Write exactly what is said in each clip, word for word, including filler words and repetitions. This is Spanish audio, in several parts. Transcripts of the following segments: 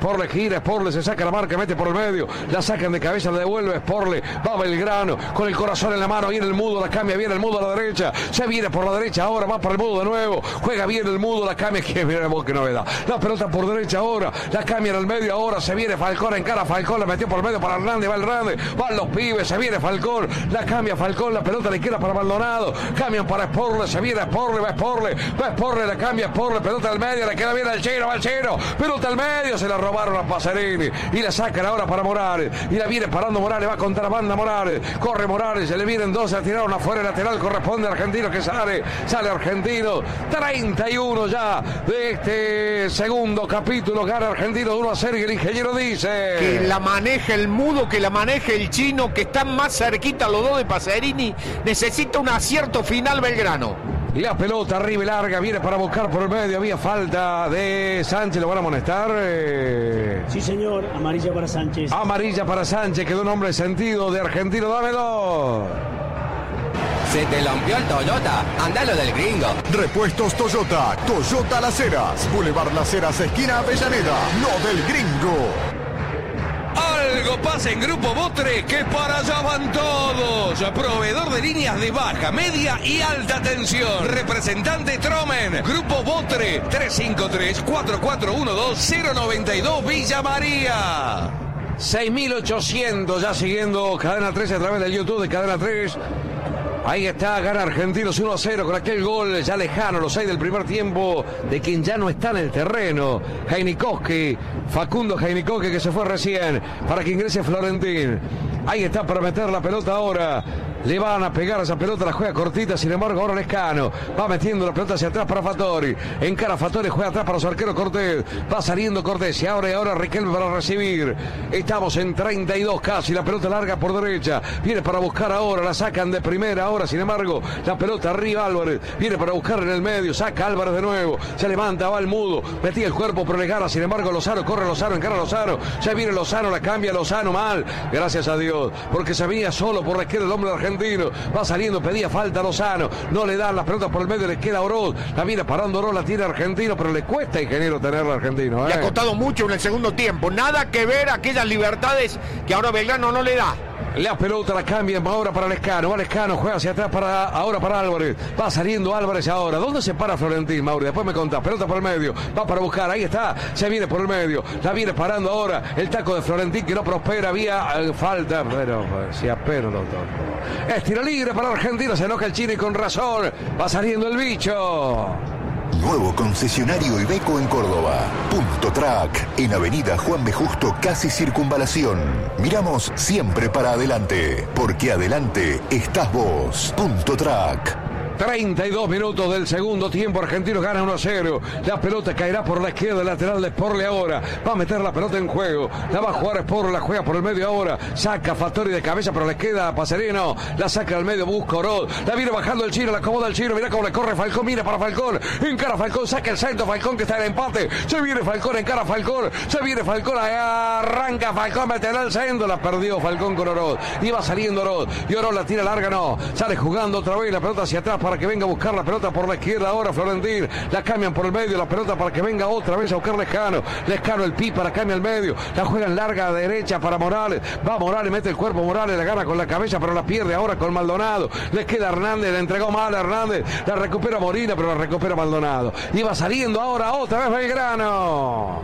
Sporle gira, Sporle se saca la marca, mete por el medio, la sacan de cabeza, la devuelve Sporle, va Belgrano, con el corazón en la mano, viene el Mudo, la cambia, viene el Mudo a la derecha, se viene por la derecha ahora, va para el Mudo de nuevo, juega bien el Mudo, la cambia, que mira vos qué novedad, la pelota por derecha ahora, la cambia en el medio ahora, se viene Falcón, encara Falcón, la metió por el medio para Hernández, va Hernández, van los pibes, se viene Falcón, la cambia Falcón, la pelota le queda para Maldonado, cambian para Sporle, se viene Sporle, va Sporle, va Sporle, la cambia Sporle, pelota al medio, le queda bien al Chino, va el Chino, pelota al medio, se la robaron a Pasarini y la sacan ahora para Morales y la viene parando Morales, va contra la banda Morales, corre Morales, se le vienen dos, se tiraron afuera, lateral corresponde a Argentino que sale, sale Argentino, treinta y uno ya de este segundo capítulo, gana Argentino uno a cero y el ingeniero dice que la maneja el Mudo, que la maneja el Chino, que están más cerquita los dos de Pasarini, necesita un acierto final Belgrano. La pelota arriba y larga, viene para buscar por el medio, había falta de Sánchez, ¿lo van a amonestar? Eh... Sí señor, amarilla para Sánchez. Amarilla para Sánchez, quedó un hombre de sentido de Argentino, dámelo. Se te rompió el Toyota, andalo del gringo. Repuestos Toyota, Toyota Las Heras, Boulevard Las Heras, esquina Avellaneda, no del gringo. Algo pasa en Grupo Botre, que para allá van todos. Proveedor de líneas de baja, media y alta tensión. Representante Tromen. Grupo Botre, tres cinco tres, cuatro cuatro uno dos, cero nueve dos, Villa María. seis mil ochocientos ya siguiendo Cadena tres a través del YouTube de Cadena tres. Ahí está, gana Argentinos uno a cero con aquel gol ya lejano, los seis del primer tiempo, de quien ya no está en el terreno. Heinikowski, Facundo Heinikowski, que se fue recién, para que ingrese Florentín. Ahí está para meter la pelota ahora. Le van a pegar a esa pelota, la juega cortita, sin embargo ahora Lescano va metiendo la pelota hacia atrás para Fattori, encara Fattori, juega atrás para su arquero Cortés, va saliendo Cortés y ahora y ahora Riquelme para recibir. Estamos en treinta y dos casi, la pelota larga por derecha, viene para buscar ahora, la sacan de primera ahora, sin embargo la pelota arriba Álvarez, viene para buscar en el medio, saca Álvarez de nuevo, se levanta, va el Mudo, metía el cuerpo pero le gana, sin embargo Lozano, corre Lozano, encara Lozano, ya viene Lozano, la cambia Lozano mal, gracias a Dios, porque se venía solo por la izquierda el hombre de Argentina. Va saliendo, pedía falta Lozano, no le dan las pelotas por el medio, le queda Oroz, la viene parando Oroz, la tiene Argentino, pero le cuesta, ingeniero, tenerlo Argentino. ¿eh? Le ha costado mucho en el segundo tiempo, nada que ver aquellas libertades que ahora Belgrano no le da. La pelota la cambian ahora para Lescano, va Lescano, juega hacia atrás para ahora para Álvarez, va saliendo Álvarez ahora, ¿dónde se para Florentín, Mauri? Después me contás, pelota por el medio, va para buscar, ahí está, se viene por el medio, la viene parando ahora, el taco de Florentín que no prospera, había eh, falta, pero pues, si apero doctor. Es tiro libre para Argentina, se enoja el Chino y con razón, va saliendo el bicho. Nuevo concesionario Iveco en Córdoba. Punto Track, en Avenida Juan B. Justo, casi Circunvalación. Miramos siempre para adelante, porque adelante estás vos. Punto Track. treinta y dos minutos del segundo tiempo, Argentinos gana uno a cero. La pelota caerá por la izquierda, lateral de Sporle ahora. Va a meter la pelota en juego. La va a jugar Sporle, la juega por el medio ahora. Saca Fattori de cabeza, pero le queda a Paserino. La saca al medio, busca Oroz. La viene bajando el Chino, la acomoda el Chino. Mira cómo le corre Falcón, mira para Falcón. Encara Falcón, saca el centro. Falcón que está en el empate. Se viene Falcón, encara Falcón. Se viene Falcón, arranca Falcón, meterá el centro. La perdió Falcón con Oroz. Iba saliendo Oroz. Y Oroz la tira larga, no. Sale jugando otra vez la pelota hacia atrás para que venga a buscar la pelota por la izquierda ahora Florentín, la cambian por el medio, la pelota para que venga otra vez a buscar Lescano, Lescano el Pipa, la cambia al medio, la juega en larga a derecha para Morales, va Morales, mete el cuerpo Morales, la gana con la cabeza pero la pierde ahora con Maldonado, le queda Hernández, le entregó mal a Hernández, la recupera Molina pero la recupera Maldonado, y va saliendo ahora otra vez Belgrano.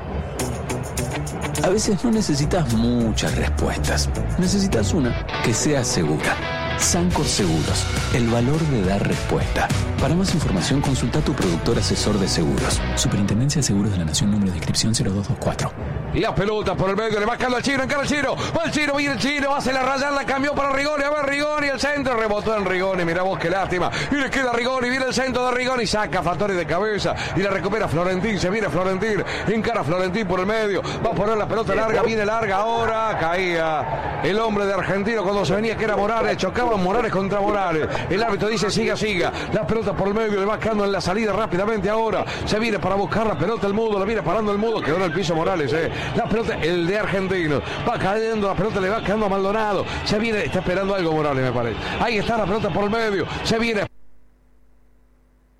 A veces no necesitas muchas respuestas, necesitas una que sea segura. Sancor Seguros, el valor de dar respuesta. Para más información consulta a tu productor asesor de seguros. Superintendencia de Seguros de la Nación, número de inscripción cero dos dos cuatro. Y la pelota por el medio, le va cayendo al Chino, encara el Chino, va el Chino, viene el Chino, hace la rayada, la cambió para Rigoni, a ver Rigoni, el centro, rebotó en Rigoni, mira vos qué lástima, y le queda Rigoni, viene el centro de Rigoni, saca Fattori de cabeza, y la recupera Florentín, se viene Florentín, encara Florentín por el medio, va a poner la pelota larga, viene larga ahora, caía el hombre de Argentino cuando se venía que era Morales, chocaban Morales contra Morales, el árbitro dice siga, siga, la pelota por el medio, le va quedando en la salida rápidamente ahora, se viene para buscar la pelota el Mudo, la viene parando el Mudo, quedó en el piso Morales, eh. La pelota, el de Argentino, va cayendo, la pelota le va quedando a Maldonado, se viene, está esperando algo Morales me parece, ahí está la pelota por el medio, se viene.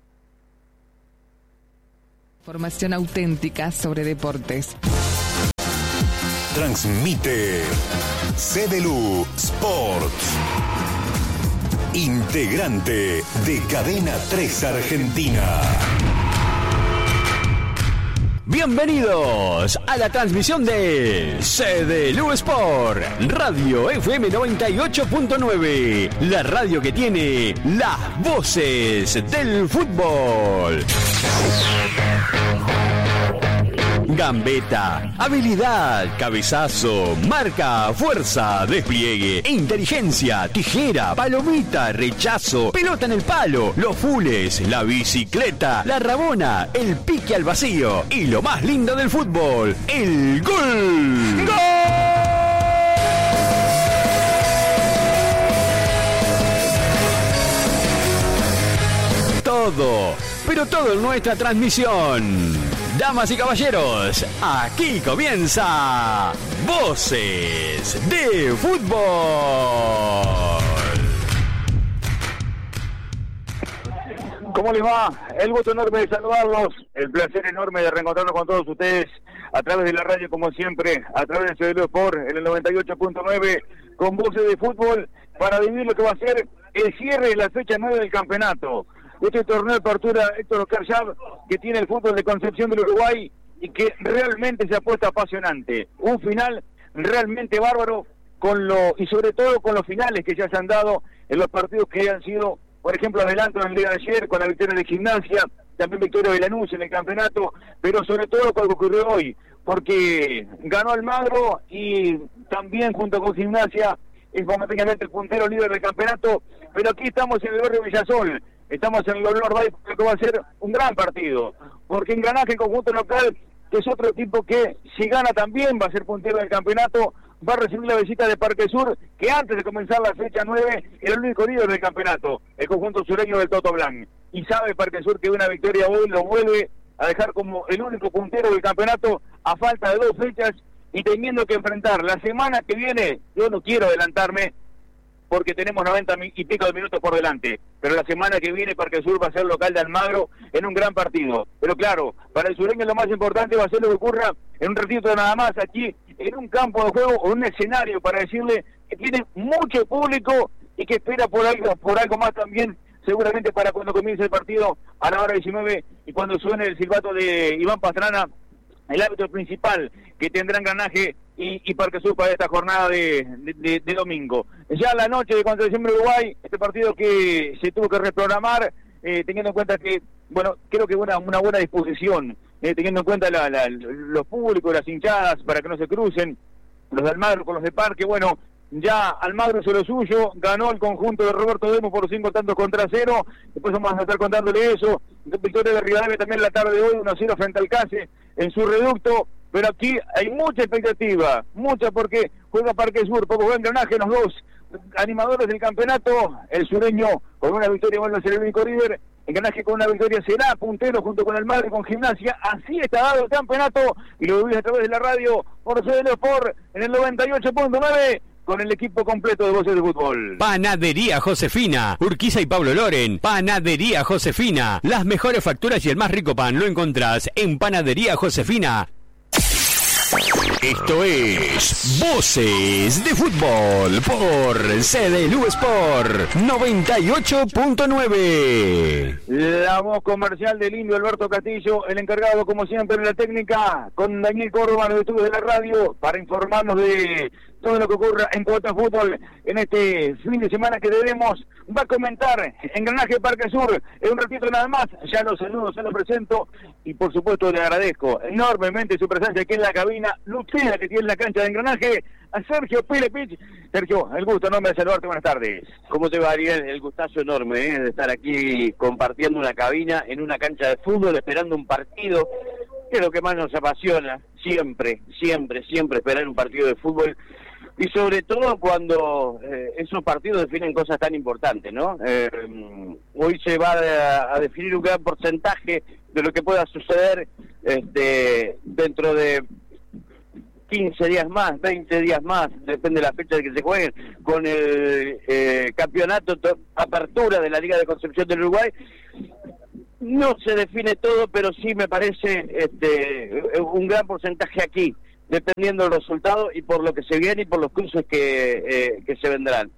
Información auténtica sobre deportes. Transmite C D L U Sports. Integrante de Cadena tres Argentina. Bienvenidos a la transmisión de C D L U Sport, Radio F M noventa y ocho punto nueve, la radio que tiene las voces del fútbol. Gambeta, habilidad, cabezazo, marca, fuerza, despliegue, inteligencia, tijera, palomita, rechazo, pelota en el palo, los fules, la bicicleta, la rabona, el pique al vacío y lo más lindo del fútbol, el gol. ¡Gol! Todo, pero todo en nuestra transmisión. Damas y caballeros, aquí comienza Voces de Fútbol. ¿Cómo les va? El gusto enorme de saludarlos, el placer enorme de reencontrarnos con todos ustedes a través de la radio, como siempre, a través de C D L U Sport en el noventa y ocho punto nueve, con Voces de Fútbol, para vivir lo que va a ser el cierre de la fecha nueve del campeonato. Este torneo de apertura Héctor Oscar Chávez, que tiene el fútbol de Concepción del Uruguay y que realmente se ha puesto apasionante. Un final realmente bárbaro con lo y sobre todo con los finales que ya se han dado en los partidos que han sido, por ejemplo, adelanto en el día de ayer con la victoria de Gimnasia, también victoria de Lanús en el campeonato, pero sobre todo con lo que ocurrió hoy, porque ganó Almagro y también junto con Gimnasia es momentáneamente el puntero líder del campeonato, pero aquí estamos en el barrio Villasol. Estamos en el Olor Bay, que va a ser un gran partido, porque Engranaje, el conjunto local, que es otro equipo que si gana también va a ser puntero del campeonato, va a recibir la visita de Parque Sur, que antes de comenzar la fecha nueve era el único líder del campeonato, el conjunto sureño del Toto Blanc. Y sabe Parque Sur que una victoria hoy lo vuelve a dejar como el único puntero del campeonato a falta de dos fechas y teniendo que enfrentar la semana que viene. Yo no quiero adelantarme, porque tenemos noventa y pico de minutos por delante, pero la semana que viene Parque Sur va a ser local de Almagro en un gran partido. Pero claro, para el sureño lo más importante va a ser lo que ocurra en un ratito nada más aquí, en un campo de juego o un escenario, para decirle que tiene mucho público y que espera por algo, por algo más también, seguramente para cuando comience el partido a la hora diecinueve y cuando suene el silbato de Iván Pastrana, el árbitro principal que tendrá Engranaje y, y Parque Sur para esta jornada de, de, de domingo. Ya la noche de Concepción de Uruguay, este partido que se tuvo que reprogramar, eh, teniendo en cuenta que, bueno, creo que una, una buena disposición, eh, teniendo en cuenta la, la, los públicos, las hinchadas, para que no se crucen, los de Almagro con los de Parque. Bueno, ya Almagro hizo lo suyo, ganó el conjunto de Roberto Demo por cinco tantos contra cero, después vamos a estar contándole eso. Victoria de Rivadavia también la tarde de hoy, uno a cero frente al Case en su reducto, pero aquí hay mucha expectativa, mucha, porque juega Parque Sur, poco buen Engranaje, los dos animadores del campeonato, el sureño con una victoria vuelve a ser el único líder, Engranaje con una victoria será puntero junto con el Madre y con Gimnasia. Así está dado el campeonato y lo vivís a través de la radio por C D L U Sport en el noventa y ocho punto nueve. Con el equipo completo de Voces de Fútbol. Panadería Josefina, Urquiza y Pablo Loren. Panadería Josefina, las mejores facturas y el más rico pan lo encontrás en Panadería Josefina. Esto es Voces de Fútbol por C D L U Sport noventa y ocho punto nueve. La voz comercial del indio Alberto Castillo, el encargado como siempre de la técnica, con Daniel Córdoba en los estudios de la radio, para informarnos de todo lo que ocurra en cuanto a fútbol en este fin de semana que debemos. Va a comentar Engranaje Parque Sur en un ratito nada más. Ya los saludo, se los presento y por supuesto le agradezco enormemente su presencia aquí en la cabina lucera que tiene la cancha de Engranaje, a Sergio Pilepich. Sergio, el gusto enorme de saludarte, buenas tardes. ¿Cómo te va, Ariel? El gustazo enorme ¿eh? de estar aquí compartiendo una cabina en una cancha de fútbol, esperando un partido, que es lo que más nos apasiona, siempre, siempre, siempre esperar un partido de fútbol. Y sobre todo cuando eh, esos partidos definen cosas tan importantes, ¿no? Eh, hoy se va a, a definir un gran porcentaje de lo que pueda suceder este, dentro de quince días más, veinte días más, depende de la fecha de que se jueguen, con el eh, campeonato to- apertura de la Liga de Concepción del Uruguay. No se define todo, pero sí me parece este, un gran porcentaje aquí. dependiendo del resultado y por lo que se viene y por los cruces que, eh, que se vendrán.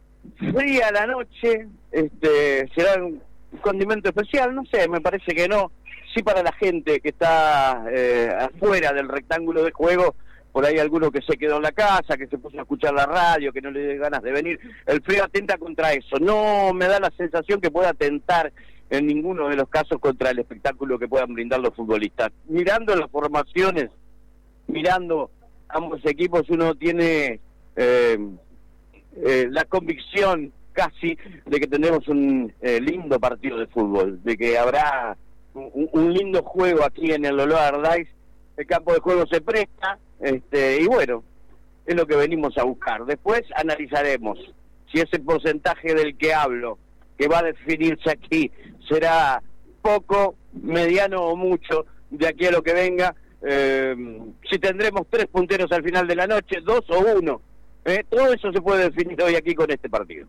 Fría la noche, este, será un condimento especial, no sé, me parece que no. Sí, para la gente que está eh, afuera del rectángulo de juego, por ahí alguno que se quedó en la casa, que se puso a escuchar la radio, que no le dio ganas de venir, el frío atenta contra eso. No me da la sensación que pueda atentar en ninguno de los casos contra el espectáculo que puedan brindar los futbolistas. Mirando las formaciones, mirando ambos equipos, uno tiene eh, eh, la convicción casi de que tendremos un eh, lindo partido de fútbol, de que habrá un, un lindo juego aquí en el Lolo Ardaiz. El campo de juego se presta, este, y bueno, es lo que venimos a buscar. Después analizaremos si ese porcentaje del que hablo, que va a definirse aquí, será poco, mediano o mucho de aquí a lo que venga. Eh, si tendremos tres punteros al final de la noche, dos o uno, eh, todo eso se puede definir hoy aquí con este partido.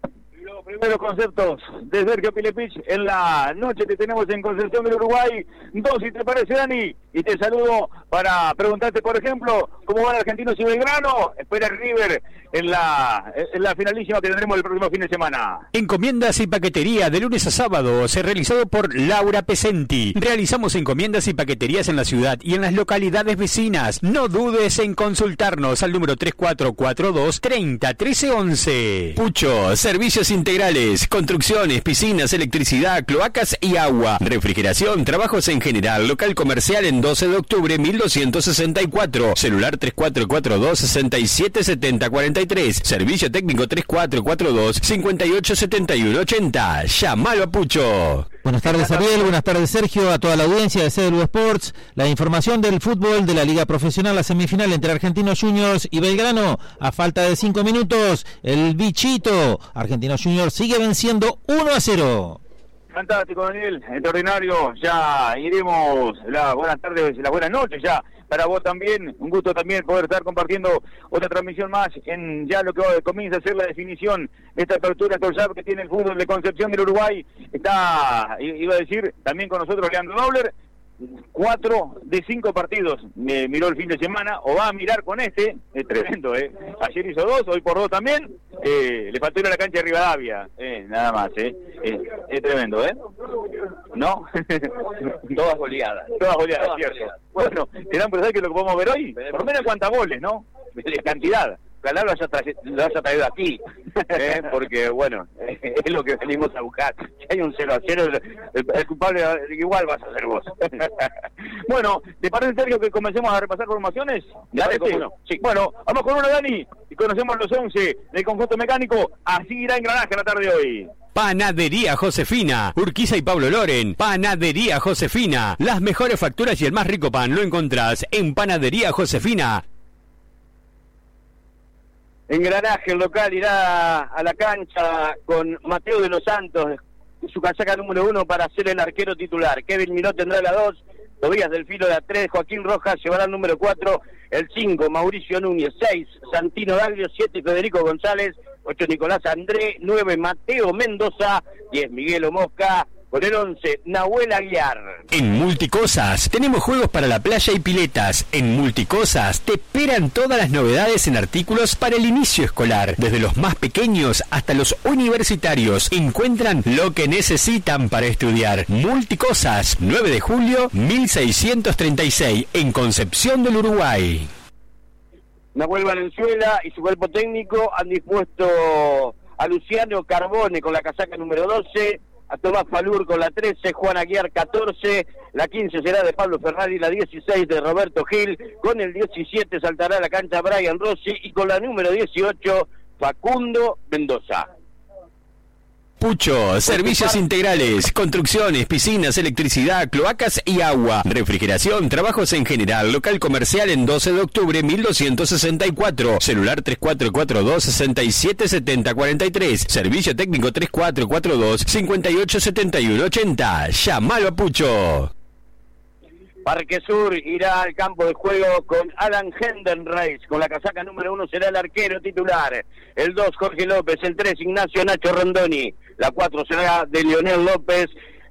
Los primeros conceptos de Sergio Pilepich en la noche que tenemos en Concepción del Uruguay. Dos, si te parece, Dani, y te saludo para preguntarte, por ejemplo, cómo van Argentinos y Belgrano. Espera River en la, en la finalísima que tendremos el próximo fin de semana. Encomiendas y paquetería de lunes a sábado, se realizado por Laura Pesenti. Realizamos encomiendas y paqueterías en la ciudad y en las localidades vecinas. No dudes en consultarnos al número tres cuatro cuatro dos, treinta, trece, once. Pucho, servicios integrales, construcciones, piscinas, electricidad, cloacas y agua, refrigeración, trabajos en general, local comercial en doce de octubre mil doscientos sesenta y cuatro, celular tres cuatro cuatro dos, sesenta y siete setenta cuarenta y tres, servicio técnico tres cuatro cuatro dos, cincuenta y ocho setenta y uno ochenta. Llámalo a Pucho. Buenas tardes, Ariel, buenas tardes, Sergio, a toda la audiencia de C W Sports. La información del fútbol de la Liga Profesional, la semifinal entre Argentinos Juniors y Belgrano. A falta de cinco minutos, el bichito Argentinos Juniors sigue venciendo uno a cero. Fantástico, Daniel, extraordinario. Ya iremos, las buenas tardes y las buenas noches ya para vos también. Un gusto también poder estar compartiendo otra transmisión más en ya lo que comienza a ser la definición de esta apertura actual que tiene el fútbol de Concepción del Uruguay. Está, iba a decir, también con nosotros Leandro Dobler. Cuatro de cinco partidos me miró el fin de semana, o va a mirar con este, es tremendo, ¿eh? Ayer hizo dos, hoy por dos también, eh, le faltó ir a la cancha de Rivadavia, eh, nada más, ¿eh? Eh, es tremendo, ¿eh? ¿No? Todas goleadas. Todas goleadas, Todas cierto. goleadas. Bueno, ¿serán por saber que lo que podemos ver hoy? Por lo menos cuántas goles, ¿no? Cantidad. Ojalá lo haya, tra- lo haya traído aquí, ¿eh? Porque, bueno, es lo que venimos a buscar. Si hay un cero a cero, el, el culpable igual vas a ser vos. Bueno, ¿te parece, Sergio, que comencemos a repasar formaciones? Dale, cómo no. Sí. Bueno, vamos con uno, Dani, y conocemos los once del conjunto mecánico. Así irá Engranaje la tarde de hoy. Panadería Josefina, Urquiza y Pablo Loren. Panadería Josefina, las mejores facturas y el más rico pan lo encontrás en Panadería Josefina. Engranaje, el local, irá a la cancha con Mateo de los Santos, su casaca número uno para ser el arquero titular. Kevin Miró tendrá la dos, Tobías del Filo la tres, Joaquín Rojas llevará el número cuatro, el cinco, Mauricio Núñez, seis, Santino Daglio, siete, Federico González, ocho, Nicolás André, nueve, Mateo Mendoza, diez, Miguel Mosca, con el once, Nahuel Aguiar. En Multicosas tenemos juegos para la playa y piletas. En Multicosas te esperan todas las novedades en artículos para el inicio escolar. Desde los más pequeños hasta los universitarios encuentran lo que necesitan para estudiar. Multicosas, nueve de julio mil seiscientos treinta y seis, en Concepción del Uruguay. Nahuel Valenzuela y su cuerpo técnico han dispuesto a Luciano Carbone con la casaca número doce, a Tomás Falur con la trece, Juan Aguiar catorce, la quince será de Pablo Ferrari, la dieciséis de Roberto Gil, con el diecisiete saltará a la cancha Brian Rossi y con la número dieciocho Facundo Mendoza. Pucho, servicios integrales, construcciones, piscinas, electricidad, cloacas y agua, refrigeración, trabajos en general, local comercial en doce de octubre mil doscientos sesenta y cuatro, celular tres cuatro cuatro dos, sesenta y siete setenta cuarenta y tres, servicio técnico tres cuatro cuatro dos, cincuenta y ocho setenta y uno ochenta. Llámalo a Pucho. Parque Sur irá al campo de juego con Alan Hendenreis, con la casaca número uno será el arquero titular, el dos Jorge López, el tres Ignacio Nacho Rondoni, la cuatro será de Leonel López,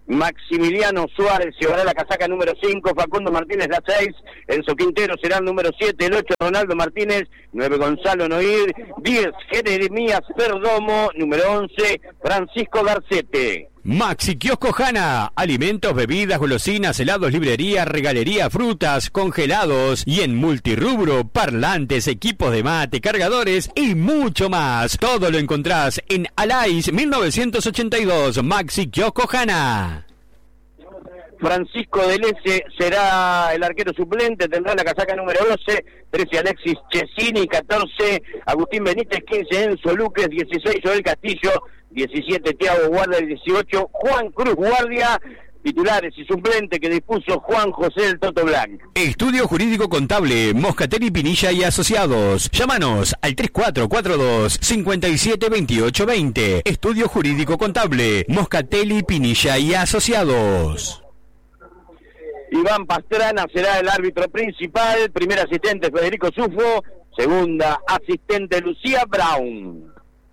Maximiliano Suárez llevará la casaca número cinco, Facundo Martínez la seis, Enzo Quintero será el número siete, el ocho Ronaldo Martínez, nueve Gonzalo Noir, diez Jeremías Perdomo, número once Francisco Garcete. Maxi Kiosco Hanna, alimentos, bebidas, golosinas, helados, librería, regalería, frutas, congelados y en multirrubro, parlantes, equipos de mate, cargadores y mucho más. Todo lo encontrás en Alais mil novecientos ochenta y dos, Maxi Kiosco Hanna. Francisco Delese será el arquero suplente, tendrá la casaca número doce, trece Alexis Chesini, catorce Agustín Benítez, quince Enzo Luques, dieciséis Joel Castillo, diecisiete Thiago Guardia, dieciocho Juan Cruz Guardia. Titulares y suplente que dispuso Juan José del Toto Blanc. Estudio Jurídico Contable, Moscatelli, Pinilla y Asociados. Llámanos al tres cuatro cuatro dos, cinco siete dos ocho dos cero. Estudio Jurídico Contable, Moscatelli, Pinilla y Asociados. Iván Pastrana será el árbitro principal, primer asistente Federico Sufo, segunda asistente Lucía Brown.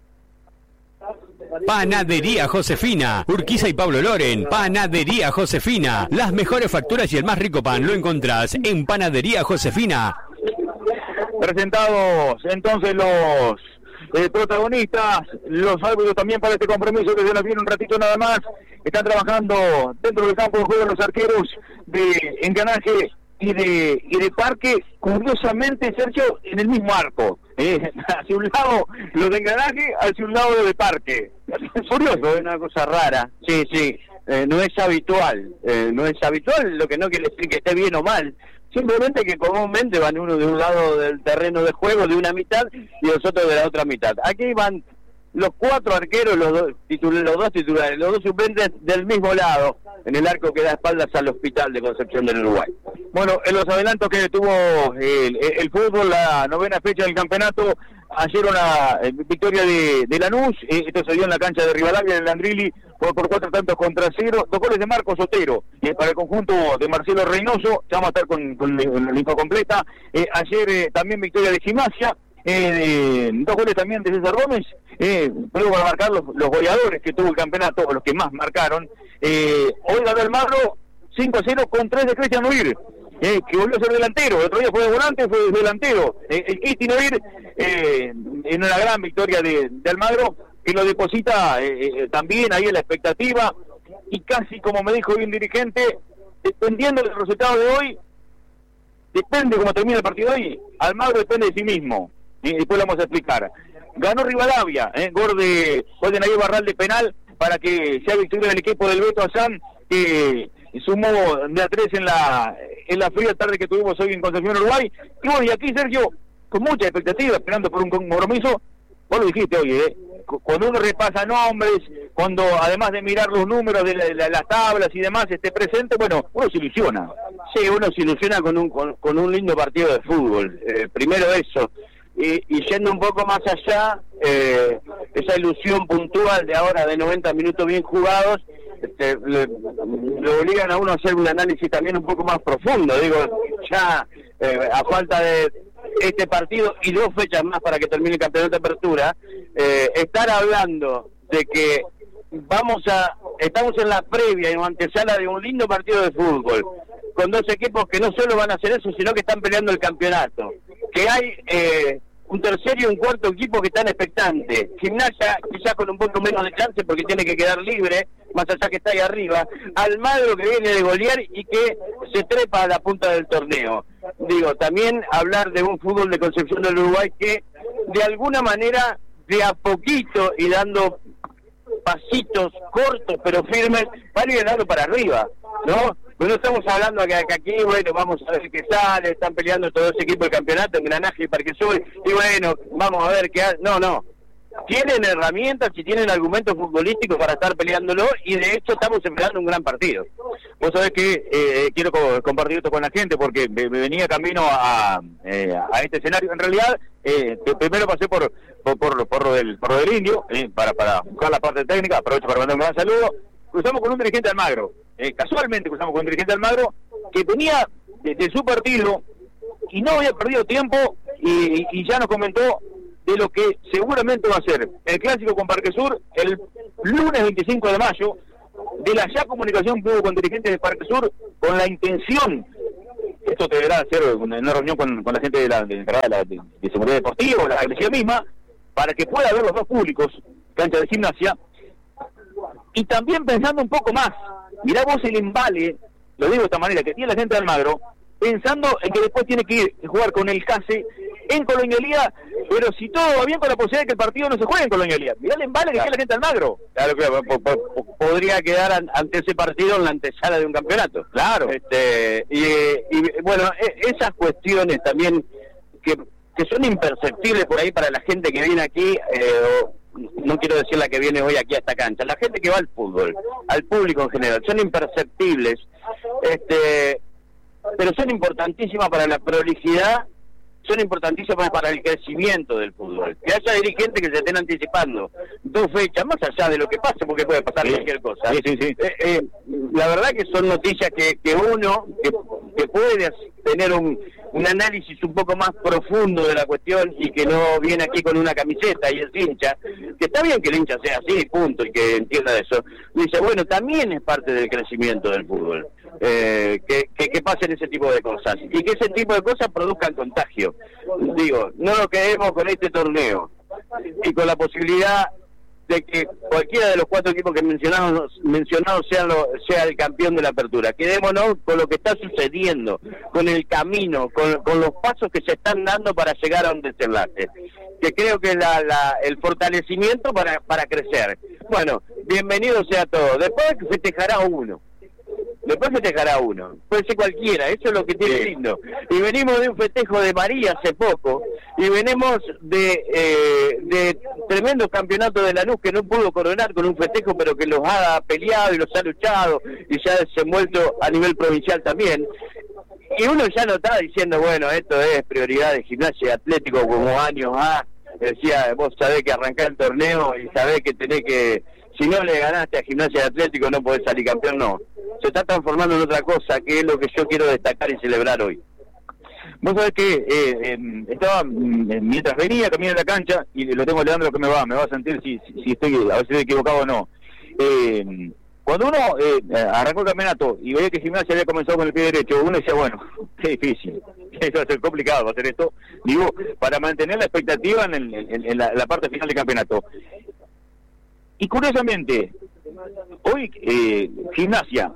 Panadería Josefina, Urquiza y Pablo Loren. Panadería Josefina, las mejores facturas y el más rico pan lo encontrás en Panadería Josefina. Presentados entonces los eh, protagonistas, los árbitros también para este compromiso que se nos viene un ratito nada más. Están trabajando dentro del campo de juego los arqueros de Engranaje y de y de Parque, curiosamente, Sergio, en el mismo arco. Eh, hacia un lado los de Engranaje, hacia un lado los de Parque. Es curioso, es una cosa rara. Sí, sí, eh, no es habitual, eh, no es habitual, lo que no quiere decir que esté bien o mal. Simplemente que comúnmente van uno de un lado del terreno de juego, de una mitad, y los otros de la otra mitad. Aquí van los cuatro arqueros, los dos, titul- los dos titulares, los dos suplentes del mismo lado, en el arco que da espaldas al Hospital de Concepción del Uruguay. Bueno, en los adelantos que tuvo el, el fútbol, la novena fecha del campeonato, ayer una eh, victoria de, de Lanús, eh, esto se dio en la cancha de Rivadavia, en el Landrilli, por, por cuatro tantos contra cero, dos goles de Marcos Otero, eh, para el conjunto de Marcelo Reynoso, ya vamos a estar con, con la info completa. Eh, ayer eh, también victoria de Gimnasia, eh, dos goles también de César Gómez, eh, luego para marcar los, los goleadores que tuvo el campeonato, o los que más marcaron. Eh, hoy ganó Almagro cinco a cero con tres de Cristian Noir, eh, que volvió a ser delantero, el otro día fue de volante, fue delantero. Eh, el Cristian Noir, eh, en una gran victoria de, de Almagro, que lo deposita eh, eh, también ahí en la expectativa, y casi como me dijo hoy un dirigente, dependiendo del resultado de hoy, depende cómo termine el partido hoy, Almagro depende de sí mismo, y después lo vamos a explicar. Ganó Rivadavia, eh, gol de, gol de Nayib Barral de penal, para que sea victoria del equipo del Beto Azán, que sumó de a tres en la en la fría tarde que tuvimos hoy en Concepción, Uruguay. Y bueno, y aquí, Sergio, con mucha expectativa, esperando por un compromiso, vos lo dijiste hoy, ¿eh? Cuando uno repasa nombres, cuando además de mirar los números de, la, de la, las tablas y demás esté presente, bueno, uno se ilusiona. Sí, uno se ilusiona con un con, con un lindo partido de fútbol. Eh, primero eso. Y, y yendo un poco más allá, eh, esa ilusión puntual de ahora de noventa minutos bien jugados, este, le, le obligan a uno a hacer un análisis también un poco más profundo. Digo, ya eh, a falta de este partido y dos fechas más para que termine el campeonato de apertura, eh, estar hablando de que vamos a estamos en la previa y en antesala de un lindo partido de fútbol, con dos equipos que no solo van a hacer eso, sino que están peleando el campeonato, que hay eh, un tercer y un cuarto equipo que están expectantes. Gimnasia quizás con un poco menos de chance porque tiene que quedar libre, más allá que está ahí arriba. Almagro que viene de golear y que se trepa a la punta del torneo. Digo, también hablar de un fútbol de Concepción del Uruguay que de alguna manera, de a poquito y dando pasitos cortos pero firmes, van liderando para arriba, ¿no? Pero no estamos hablando que, que aquí, bueno, vamos a ver qué sale, están peleando todos los equipos del campeonato, Engranaje y Parque Sur, y bueno, vamos a ver qué hace. No, no. Tienen herramientas y tienen argumentos futbolísticos para estar peleándolo, y de hecho estamos esperando un gran partido. Vos sabés que eh, quiero co- compartir esto con la gente porque me, me venía camino a, eh, a este escenario. En realidad, eh, primero pasé por por, por, por, lo, del, por lo del Indio, eh, para, para buscar la parte técnica, aprovecho para mandar un gran saludo. Cruzamos con un dirigente de Almagro, eh, casualmente cruzamos con un dirigente de Almagro que venía de, de su partido y no había perdido tiempo, y, y ya nos comentó de lo que seguramente va a ser el clásico con Parque Sur el lunes veinticinco de mayo, de la ya comunicación que hubo con dirigentes de Parque Sur con la intención, esto deberá ser una, una reunión con, con la gente de la de, de, la, de, de seguridad deportiva, la iglesia misma, para que pueda haber los dos públicos, cancha de Gimnasia, y también pensando un poco más, mirá vos el embale, lo digo de esta manera, que tiene la gente de Almagro, pensando en que después tiene que ir a jugar con el C A S E en Colonialidad, pero si todo va bien con la posibilidad de que el partido no se juegue en Colonialidad. Mirá el embale que tiene la gente de Almagro. Claro, claro, po- po- podría quedar an- ante ese partido en la antesala de un campeonato. Claro. Este, y, y bueno, e- esas cuestiones también que, que son imperceptibles por ahí para la gente que viene aquí, eh, o, no quiero decir la que viene hoy aquí a esta cancha, la gente que va al fútbol, al público en general, son imperceptibles, este, pero son importantísimas para la prolijidad, son importantísimas para el crecimiento del fútbol. Que haya dirigentes que se estén anticipando dos fechas, más allá de lo que pase, porque puede pasar sí. cualquier cosa. Sí, sí, sí. Eh, eh, la verdad que son noticias que, que uno, que, que puede tener un, un análisis un poco más profundo de la cuestión y que no viene aquí con una camiseta y es hincha, que está bien que el hincha sea así, punto, y que entienda eso. Dice, bueno, también es parte del crecimiento del fútbol. Eh, que, que, que pasen ese tipo de cosas y que ese tipo de cosas produzcan contagio. Digo, no lo queremos con este torneo y con la posibilidad de que cualquiera de los cuatro equipos que mencionamos mencionados sea, lo, sea el campeón de la apertura. Quedémonos con lo que está sucediendo, con el camino, con, con los pasos que se están dando para llegar a un desenlace, que creo que es la, la, el fortalecimiento para, para crecer. Bueno, bienvenido sea todo. Después festejará uno. Después festejará uno, puede ser cualquiera, eso es lo que tiene lindo. Y venimos de un festejo de María hace poco, y venimos de eh, de tremendos campeonatos de Lanús que no pudo coronar con un festejo, pero que los ha peleado y los ha luchado, y se ha desenvuelto a nivel provincial también. Y uno ya no está diciendo, bueno, esto es prioridad de Gimnasia y Atlético como años A, decía, vos sabés que arrancás el torneo y sabés que tenés que... Si no le ganaste a Gimnasia y Atlético no podés salir campeón, no. Se está transformando en otra cosa, que es lo que yo quiero destacar y celebrar hoy. Vos sabés que eh, eh, estaba, mientras venía camino a la cancha, y lo tengo Leandro que me va, me va a sentir si, si, si estoy, a ver si estoy equivocado o no. Eh, cuando uno eh, arrancó el campeonato y veía que Gimnasia había comenzado con el pie derecho, uno decía, bueno, qué difícil, esto va a ser complicado, va a ser esto, digo, para mantener la expectativa en, el, en, en la, la parte final del campeonato. Y curiosamente, hoy eh, Gimnasia,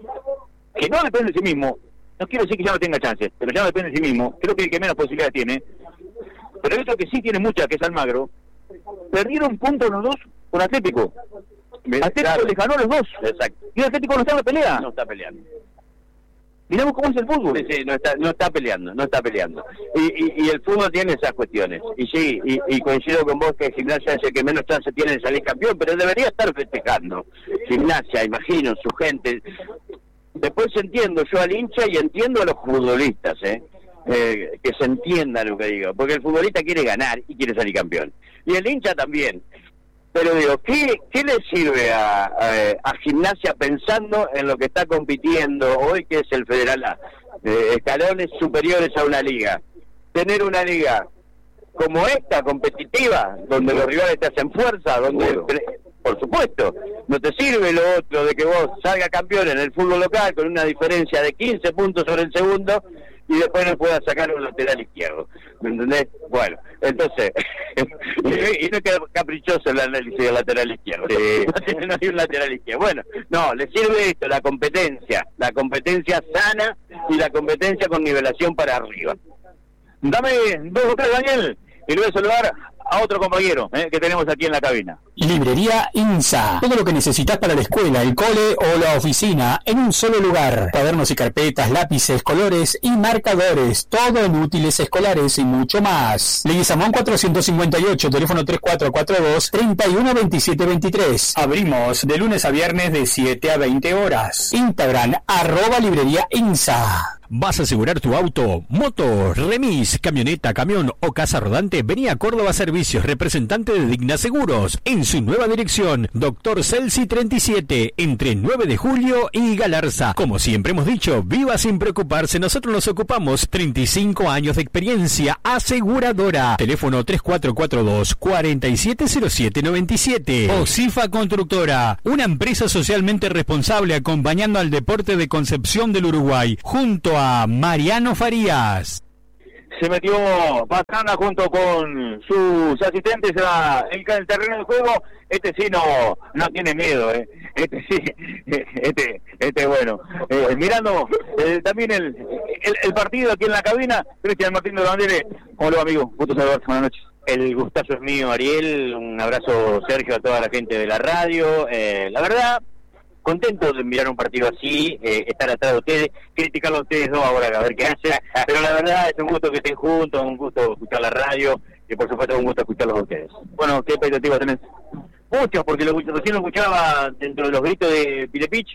que no depende de sí mismo, no quiero decir que ya no tenga chances, pero ya no depende de sí mismo, creo que el que menos posibilidades tiene, pero esto que sí tiene mucha, que es Almagro, perdieron puntos los dos con Atlético. Atlético claro. les ganó los dos. Exacto. Y el Atlético no está en la pelea. No está peleando. Miramos cómo es el fútbol. Sí, sí, no está, no está peleando, no está peleando. Y, y, y el fútbol tiene esas cuestiones. Y sí, y, y coincido con vos que Gimnasia es el que menos chance tiene de salir campeón, pero debería estar festejando. Gimnasia, imagino, su gente. Después entiendo yo al hincha y entiendo a los futbolistas, ¿eh? Eh, que se entienda lo que digo. Porque el futbolista quiere ganar y quiere salir campeón. Y el hincha también. Pero digo, ¿qué, qué le sirve a, a, a Gimnasia pensando en lo que está compitiendo hoy, que es el Federal A? Eh, escalones superiores a una liga. Tener una liga como esta, competitiva, donde los rivales te hacen fuerza, donde, por supuesto, no te sirve lo otro de que vos salgas campeón en el fútbol local con una diferencia de quince puntos sobre el segundo y después no puedas sacar un lateral izquierdo. ¿Me entendés? Bueno, entonces, y no es caprichoso el análisis del lateral izquierdo. Sí. No hay un lateral izquierdo. Bueno, no, le sirve esto, la competencia, la competencia sana y la competencia con nivelación para arriba. Dame dos o tres, Daniel, y le voy a saludar a otro compañero eh, que tenemos aquí en la cabina. Librería INSA. Todo lo que necesitas para la escuela, el cole o la oficina en un solo lugar. Cuadernos y carpetas, lápices, colores y marcadores. Todo en útiles escolares y mucho más. Leguizamón cuatrocientos cincuenta y ocho, teléfono tres cuatro cuatro dos, tres uno dos siete dos tres. Abrimos de lunes a viernes de siete a veinte horas. Instagram, arroba librería INSA. ¿Vas a asegurar tu auto, moto, remis, camioneta, camión o casa rodante? Vení a Córdoba Servicios, representante de Digna Seguros. En su nueva dirección, Doctor Celsi treinta y siete, entre nueve de julio y Galarza. Como siempre hemos dicho, viva sin preocuparse, nosotros nos ocupamos. Treinta y cinco años de experiencia aseguradora. Teléfono tres cuatro cuatro dos, cuatro siete cero siete nueve siete. Osifa Constructora, una empresa socialmente responsable acompañando al deporte de Concepción del Uruguay, junto a Mariano Farías. Se metió Pastrana junto con sus asistentes a el, el terreno de juego. Este sí no no tiene miedo, ¿eh? Este sí, este este bueno. Eh, mirando eh, también el, el, el partido aquí en la cabina, Cristian Martín de Bandere. ¿Cómo le va, amigo? Gusto saludarte, buenas noches. El gustazo es mío, Ariel. Un abrazo, Sergio, a toda la gente de la radio. Eh, la verdad, contento de mirar un partido así, eh, estar atrás de ustedes, criticarlo a ustedes dos ahora, a ver qué hacen, pero la verdad es un gusto que estén juntos, un gusto escuchar la radio y por supuesto un gusto escucharlos a ustedes. Bueno, ¿qué expectativas tenés? Muchos, porque lo, recién lo escuchaba dentro de los gritos de Pilepich,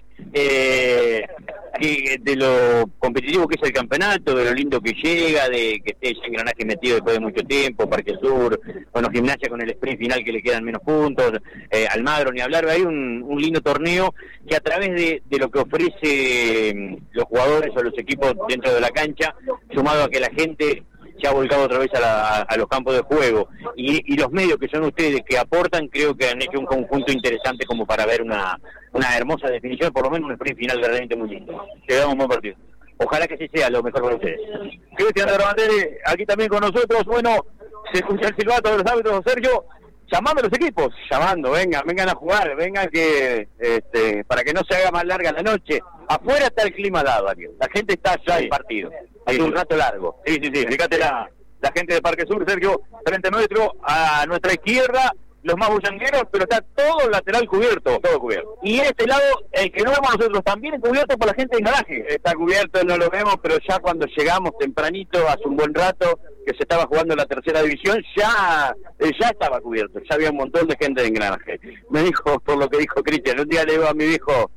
eh, que, de lo competitivo que es el campeonato, de lo lindo que llega, de que esté ese engranaje metido después de mucho tiempo, Parque Sur, bueno, Gimnasia con el sprint final que le quedan menos puntos, eh, Almagro ni hablar, hay un, un lindo torneo que a través de, de lo que ofrece los jugadores o los equipos dentro de la cancha, sumado a que la gente se ha volcado otra vez a, la, a los campos de juego y, y los medios que son ustedes que aportan, creo que han hecho un conjunto interesante como para ver una, una hermosa definición, por lo menos un sprint final realmente muy lindo. Llegamos a un buen partido. Ojalá que sí sea lo mejor para ustedes. Cristian de Bandere, aquí también con nosotros. Bueno, se escucha el silbato de los árbitros, Sergio. Llamando a los equipos, llamando, vengan, vengan a jugar, vengan que este, para que no se haga más larga la noche. Afuera está el clima dado, Ariel. La gente está ya en partido. Hay sí, un rato largo. Sí, sí, sí. Fíjate la, la gente de Parque Sur, Sergio, frente nuestro, a nuestra izquierda, los más bullangueros, pero está todo el lateral cubierto. Todo cubierto. Y este lado, el que no vemos nosotros, también es cubierto por la gente de garaje. Está cubierto, no lo vemos, pero ya cuando llegamos tempranito, hace un buen rato, que se estaba jugando en la tercera división, ya eh, ya estaba cubierto, ya había un montón de gente de engranaje. Me dijo, por lo que dijo Cristian, un día le digo a mi viejo,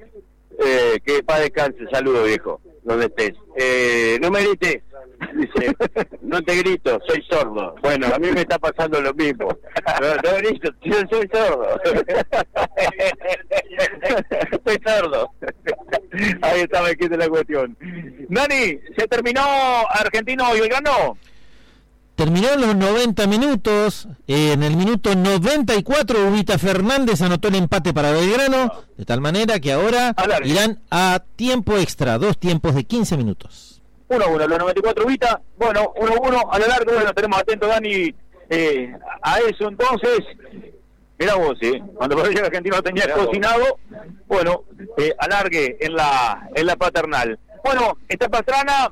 eh, que paz descanse, saludo viejo, donde estés. Eh, no me grites, dice, no te grito, soy sordo. Bueno, a mí me está pasando lo mismo. No, no grito, yo soy sordo. Soy sordo. Ahí estaba aquí de la cuestión. Nani, ¿se terminó Argentino y Belgrano? Terminó en los noventa minutos, eh, en el minuto noventa y cuatro Ubita Fernández anotó el empate para Belgrano, de tal manera que ahora irán a tiempo extra, dos tiempos de quince minutos. uno a uno, los noventa y cuatro Ubita, bueno, uno a uno a lo largo, bueno, tenemos atento, Dani, eh, a eso entonces. Mirá vos, ¿eh? Cuando por el argentino tenía Mirá cocinado, vos. Bueno, eh, alargue en la, en la paternal. Bueno, está Pastrana,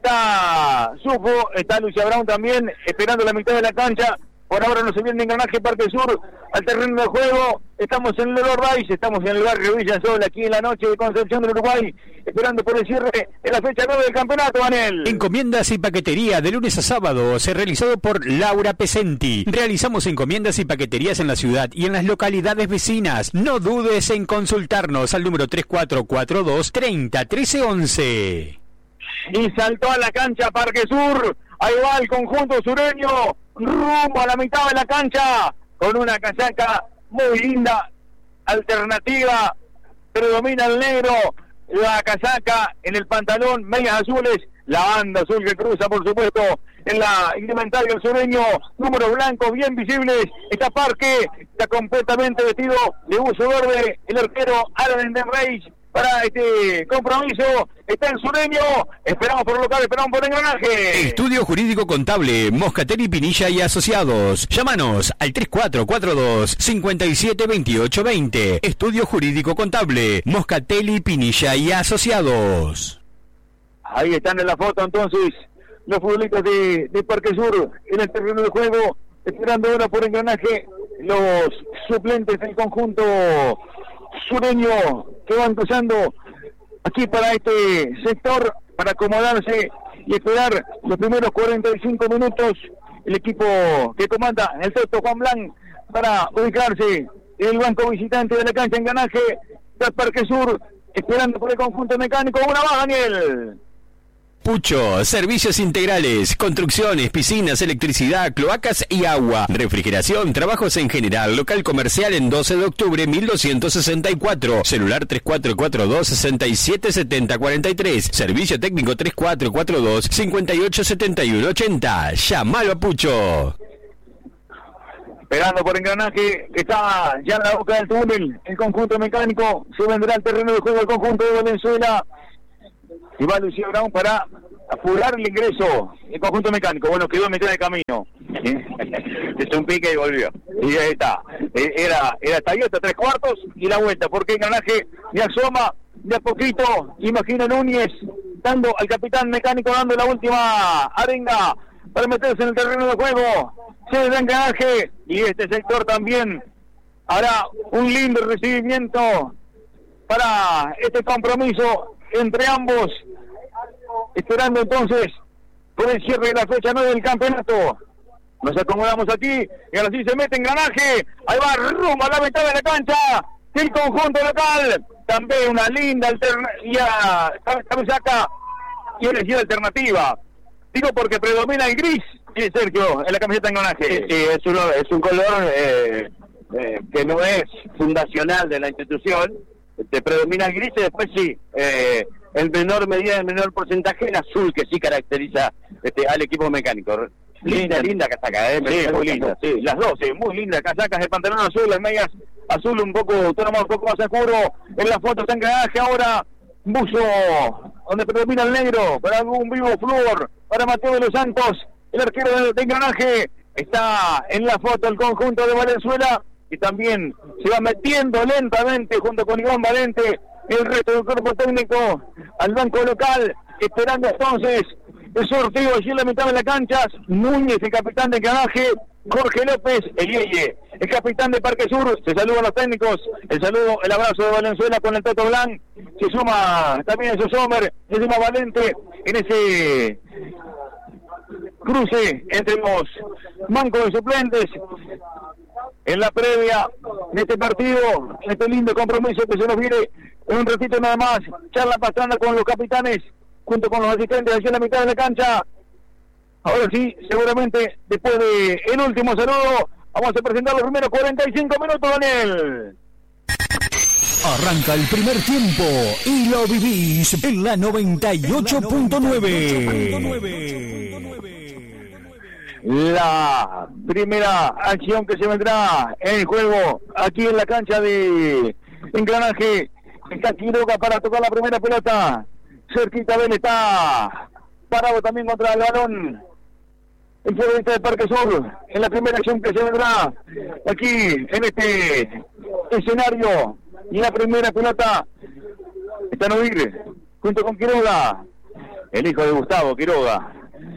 está Sufo, está Lucia Brown también, esperando la mitad de la cancha. Por ahora no se viene engranaje Parque Sur al terreno de juego. Estamos en el Lorbais, estamos en el barrio Villa Sol, aquí en la noche de Concepción del Uruguay, esperando por el cierre de la fecha nueve del campeonato, Daniel. Encomiendas y paquetería de lunes a sábado, se realizado por Laura Pesenti. Realizamos encomiendas y paqueterías en la ciudad y en las localidades vecinas. No dudes en consultarnos al número tres cuatro cuatro dos, treinta, trece, once. Y saltó a la cancha Parque Sur. Ahí va el conjunto sureño, rumbo a la mitad de la cancha, con una casaca muy linda, alternativa, predomina el negro, la casaca en el pantalón, medias azules, la banda azul que cruza, por supuesto, en la indumentaria del sureño, números blancos bien visibles, está Parque, está completamente vestido de uso verde, el arquero Alan Denreich. Para este compromiso está el sureño, esperamos por local, esperamos por engranaje. Estudio Jurídico Contable, Moscatelli, Pinilla y Asociados. Llámanos al tres cuatro cuatro dos, cinco siete dos ocho dos cero. Estudio Jurídico Contable, Moscatelli, Pinilla y Asociados. Ahí están en la foto entonces los futbolistas de, de Parque Sur en el terreno de juego, esperando ahora por engranaje los suplentes del conjunto sureño que van cruzando aquí para este sector para acomodarse y esperar los primeros cuarenta y cinco minutos. El equipo que comanda el sexto Juan Blanc para ubicarse en el banco visitante de la cancha en engranaje del Parque Sur, esperando por el conjunto mecánico. Una más, Daniel. Pucho, servicios integrales, construcciones, piscinas, electricidad, cloacas y agua, refrigeración, trabajos en general, local comercial en doce de octubre mil doscientos sesenta y cuatro, celular tres cuatro cuatro dos, seis siete siete cero cuatro tres, servicio técnico tres cuatro cuatro dos, cinco ocho siete uno ocho cero, llamalo a Pucho. Esperando por Engranaje, que está ya en la boca del túnel, el conjunto mecánico, se vendrá al terreno de juego el conjunto de Valenzuela, y va Lucía Brown para apurar el ingreso, el conjunto mecánico, bueno, quedó en mitad de camino, es un pique y volvió, y ahí está, era, era Tayota, tres cuartos, y la vuelta, porque Engranaje le asoma de a poquito, imagina Núñez, dando al capitán mecánico, dando la última arenga, para meterse en el terreno de juego, se da Engranaje, y este sector también hará un lindo recibimiento para este compromiso entre ambos, esperando entonces por el cierre de la fecha nueve del campeonato. Nos acomodamos aquí, y ahora sí se mete Engranaje, ahí va rumbo a la mitad de la cancha, el conjunto local, también una linda alternativa, saca y elegida alternativa, digo porque predomina el gris, sí, Sergio, en la camiseta de Engranaje. Sí, sí, es, uno, es un color eh, eh, que no es fundacional de la institución, te predomina el gris y después sí, eh, en menor medida, en menor porcentaje, el azul que sí caracteriza este, al equipo mecánico. Linda, linda casaca, ¿eh? Sí, muy linda, sí, las dos, sí, muy lindas casacas, el pantalón azul, las medias azul un poco, tono un poco más oscuro, en la foto está Engranaje ahora, buzo, donde predomina el negro, para algún vivo flúor, para Mateo de los Santos, el arquero de, de Engranaje, está en la foto el conjunto de Valenzuela, y también se va metiendo lentamente junto con Iván Valente el resto del cuerpo técnico al banco local, esperando entonces el sorteo allí en la mitad de la cancha. Núñez, el capitán de Engranaje, Jorge López, el Yeye, el capitán de Parque Sur, se saludan los técnicos, el saludo, el abrazo de Valenzuela con el Toto Blanc, se suma también el Sosomer, se suma Valente en ese cruce entre los bancos de suplentes en la previa de este partido, este lindo compromiso que se nos viene en un ratito nada más. Charla Pastrana con los capitanes junto con los asistentes allí en la mitad de la cancha. Ahora sí, seguramente después de el último saludo vamos a presentar los primeros cuarenta y cinco minutos, Daniel. Arranca el primer tiempo y lo vivís en la noventa y ocho punto nueve. La primera acción que se vendrá en juego aquí en la cancha de Engranaje. Está Quiroga para tocar la primera pelota. Cerquita de él está parado también contra el balón el futbolista de Parque Sur. En la primera acción que se vendrá aquí en este escenario. Y la primera pelota está Noir junto con Quiroga, el hijo de Gustavo Quiroga.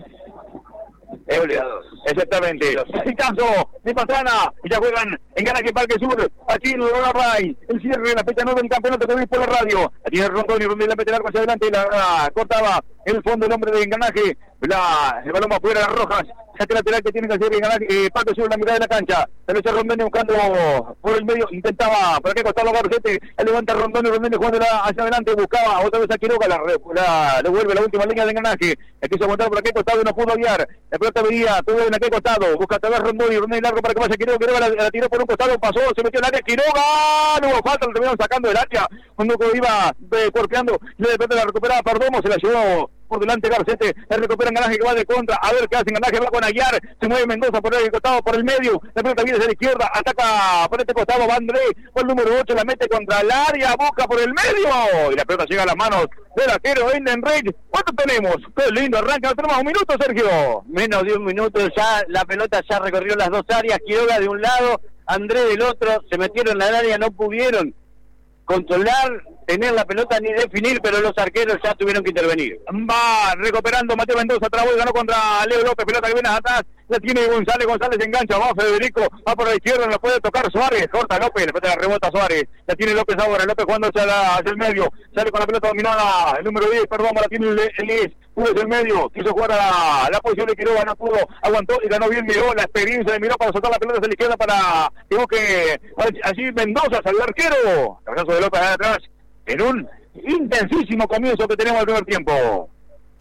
Exactamente, el caso de Pastrana, y ya juegan en Engranaje Parque Sur, aquí en Ray, el cierre de la fecha nueve del campeonato que veis por la radio. Aquí el Rondoni, donde la mete el arco hacia adelante, la, la cortaba el fondo el hombre de Engranaje, la, el balón va afuera, las Rojas, saque lateral que tiene que hacer Engranaje, eh, Parque Sur en la mitad de la cancha, se lo echa Rondoni buscando por el medio, intentaba, por aquí costado Garcete, levanta Rondoni, Rondoni jugando hacia adelante, buscaba otra vez a Quiroga, la, la devuelve la última línea de Engranaje, el quiso aguantar por aquí costado, no pudo guiar, la pelota venía, tuvo en aquel costado, busca otra vez Rondoni, Rondoni largo para que vaya Quiroga, Quiroga la, la tiró por un costado, pasó, se metió en el área, Quiroga, no hubo falta, lo terminaron sacando del área, cuando iba eh, cuerpeando, y de repente la recuperaba Perdomo, se la llevó por delante Garcete, la recupera Engranaje que va de contra, a ver qué hace Engranaje, va con Aguiar, se mueve Mendoza por el costado, por el medio, la pelota viene hacia la izquierda, ataca por este costado, va André, por el número ocho, la mete contra el área, busca por el medio, y la pelota llega a las manos del arquero Enden Rey. ¿Cuánto tenemos? Qué lindo, arranca, tenemos un minuto, Sergio. Menos de un minuto, ya la pelota ya recorrió las dos áreas, Quiroga de un lado, André del otro, se metieron en la área, no pudieron controlar, tener la pelota ni definir, pero los arqueros ya tuvieron que intervenir. Va recuperando Mateo Mendoza, trabó y ganó contra Leo López, pelota que viene atrás, la tiene González, González engancha, va Federico, va por la izquierda, no puede tocar Suárez, corta López, después de la rebota Suárez, la tiene López ahora, López jugando hacia, la, hacia el medio, sale con la pelota dominada, el número diez, perdón, la tiene el, el diez, pudo hacia el medio, quiso jugar a la posición de Quiroga, no pudo, aguantó y ganó bien Miró, la experiencia de Miró para soltar la pelota hacia la izquierda para que busque allí Mendoza, salió el arquero, el caso de López atrás, en un intensísimo comienzo que tenemos al primer tiempo.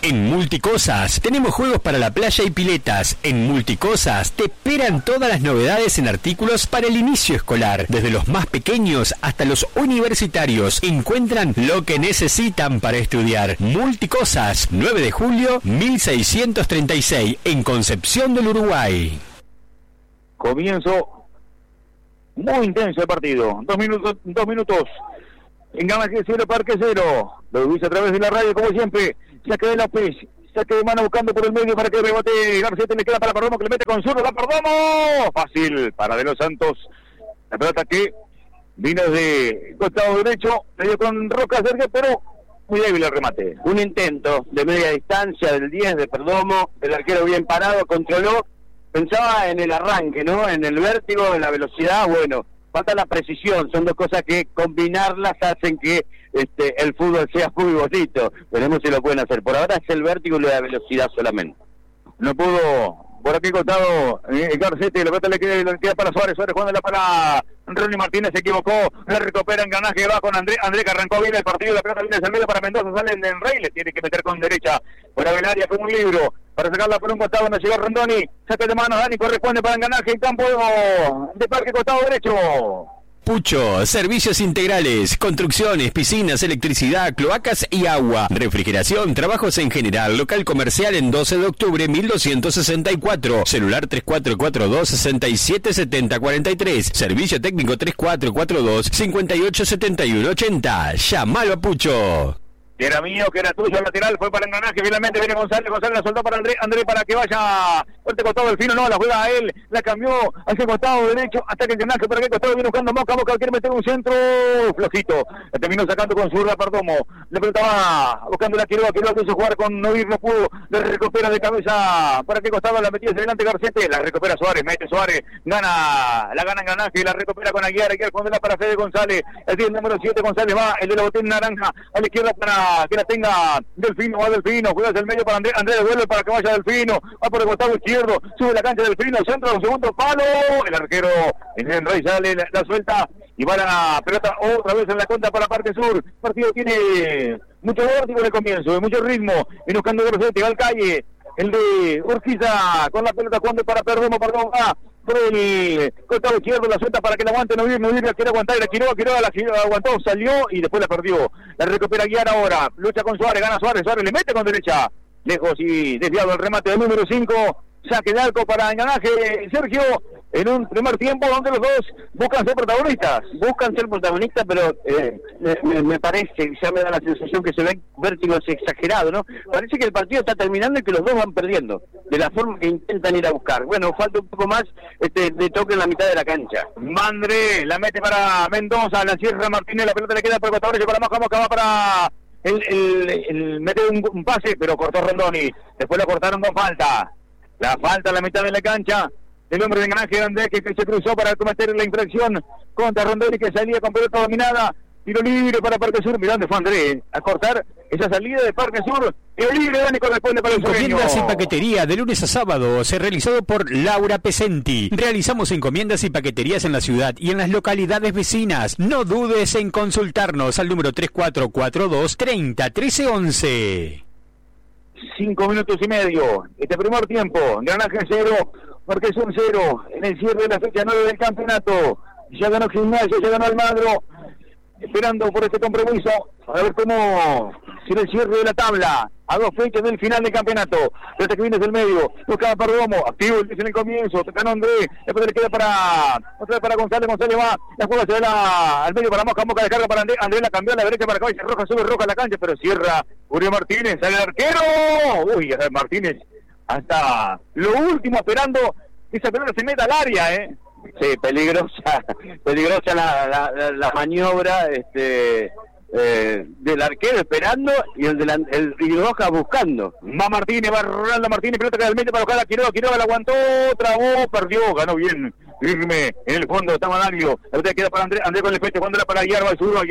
En Multicosas tenemos juegos para la playa y piletas. En Multicosas te esperan todas las novedades en artículos para el inicio escolar. Desde los más pequeños hasta los universitarios encuentran lo que necesitan para estudiar. Multicosas, nueve de julio mil seiscientos treinta y seis, en Concepción del Uruguay. Comienzo muy intenso el partido. Dos minutos, dos minutos. En Gama que cero, Parque cero. Lo viste a través de la radio, como siempre. Saque de López, saque de mano buscando por el medio para que rebote. Garcete le queda para Perdomo, que le mete con zurdo. ¡Va Perdomo! Fácil para De los Santos. La pelota que vino de costado derecho. Le dio con Roca cerca, pero muy débil el remate. Un intento de media distancia del diez de Perdomo. El arquero bien parado, controló. Pensaba en el arranque, ¿no? En el vértigo, en la velocidad. Bueno, falta la precisión. Son dos cosas que combinarlas hacen que este el fútbol sea muy bonito. Veremos si lo pueden hacer. Por ahora es el vértigo y la velocidad solamente. No pudo por aquí costado eh, Garcete. La pelota le queda, le queda para Suárez. Suárez jugándola para Ronnie Martínez. Se equivocó. La recupera Engranaje. Va con André. André que arrancó bien el partido. La pelota viene desde el medio para Mendoza. Sale en el rey. Le tiene que meter con derecha. Fuera del área como un libro. Para sacarla por un costado donde llegó Rondoni. Saque de mano. Dani corresponde para Engranaje. En campo de Parque costado derecho. Pucho, servicios integrales, construcciones, piscinas, electricidad, cloacas y agua, refrigeración, trabajos en general, local comercial en doce de octubre mil doscientos sesenta y cuatro, celular tres cuatro cuatro dos, seis siete siete cero cuatro tres, servicio técnico tres cuatro cuatro dos, cinco ocho siete uno ocho cero, llamalo a Pucho. Que era mío, que era tuyo, el lateral fue para Engranaje, finalmente viene González, González la soltó para André, André para que vaya fuerte costado del fino, no, la juega a él, la cambió hacia el costado derecho, hasta que Engranaje para que costado viene buscando Moca, Moca quiere meter un centro flojito, la terminó sacando con zurda Perdomo, le preguntaba buscando la Quiroga, Quiroga quiso jugar con Novir, no pudo, le recupera de cabeza, para que costado la metía hacia adelante Garcete, la recupera Suárez, mete Suárez, gana, la gana Engranaje y la recupera con Aguiar, Aguiar cuando la para Fede González, el diez número siete González va, el de la botella naranja, a la izquierda para que la tenga Delfino, va Delfino, juega hacia el medio para Andrés, Andrés devuelve para que vaya Delfino, va por el costado izquierdo, sube la cancha Delfino, centro, segundo palo, el arquero en Rey sale, la, la suelta y va la pelota otra vez en la contra para Parque Sur. El partido tiene mucho vértigo en el comienzo, mucho ritmo, y buscando Garcete, va al Calle, el de Urquiza con la pelota jugando para Perdomo, Perdomo va por el costado izquierdo, la suelta para que la aguante, no viene, no viene, quiere aguantar, y la Quiroga, Quiroga la aguantó, salió y después la perdió. La recupera Guiar ahora, lucha con Suárez, gana Suárez, Suárez le mete con derecha, lejos y desviado el remate del número cinco, saque de arco para Engranaje, Sergio, en un primer tiempo donde los dos buscan ser protagonistas. Buscan ser protagonistas, pero eh, me, me parece, ya me da la sensación que se ve vértigo exagerado, ¿no? Parece que el partido está terminando y que los dos van perdiendo, de la forma que intentan ir a buscar. Bueno, falta un poco más este, de toque en la mitad de la cancha. Mandre, la mete para Mendoza, la cierra Martínez, la pelota le queda por el costado derecho para Moca, Moca va para el, el, el mete un, un pase, pero cortó Rondoni, después lo cortaron con falta. La falta en la mitad de la cancha del hombre de Engranaje, Andrés, que se cruzó para cometer la infracción contra Rondoni, que salía con pelota dominada. Tiro libre para Parque Sur. Mirá dónde fue Andrés a cortar esa salida de Parque Sur. Tiro libre, Dani, corresponde para el sueño. Encomiendas y paquetería de lunes a sábado, se realizado por Laura Pesenti. Realizamos encomiendas y paqueterías en la ciudad y en las localidades vecinas. No dudes en consultarnos al número tres cuatro cuatro dos, treinta, trece, once. Cinco minutos y medio. Este primer tiempo. Engranaje cero, Parque Sur cero. En el cierre de la fecha nueve del campeonato. Ya ganó Gimnasia, ya ganó Almagro. Esperando por este compromiso. A ver cómo será el cierre de la tabla. A dos fechas del final del campeonato. Desde que viene desde el medio. Buscaba Perdomo. Activo el en el comienzo. Ganó Andrés. Después le queda para. Otra vez para González. González va. La juega se da al medio para Moca. Moca descarga para Andrés. Andrés la cambió a la derecha para Cabeza Roja. Sube Roja a la cancha. Pero cierra Uriel Martínez. Sale el arquero. Uy, Martínez. Hasta lo último esperando que esa pelota se meta al área, ¿eh? Sí, peligrosa, peligrosa la, la, la, la maniobra este, eh, del arquero esperando y el de la, el y Roja buscando. Va Martínez, va Rolando Martínez, pelota que realmente para buscar a Quiroga, Quiroga la aguantó, trabó, perdió, ganó bien, firme, en el fondo está Madario, la pelota queda para Andrés, Andrés con el pecho, cuando era para Aguiar, va el seguro Aguiar,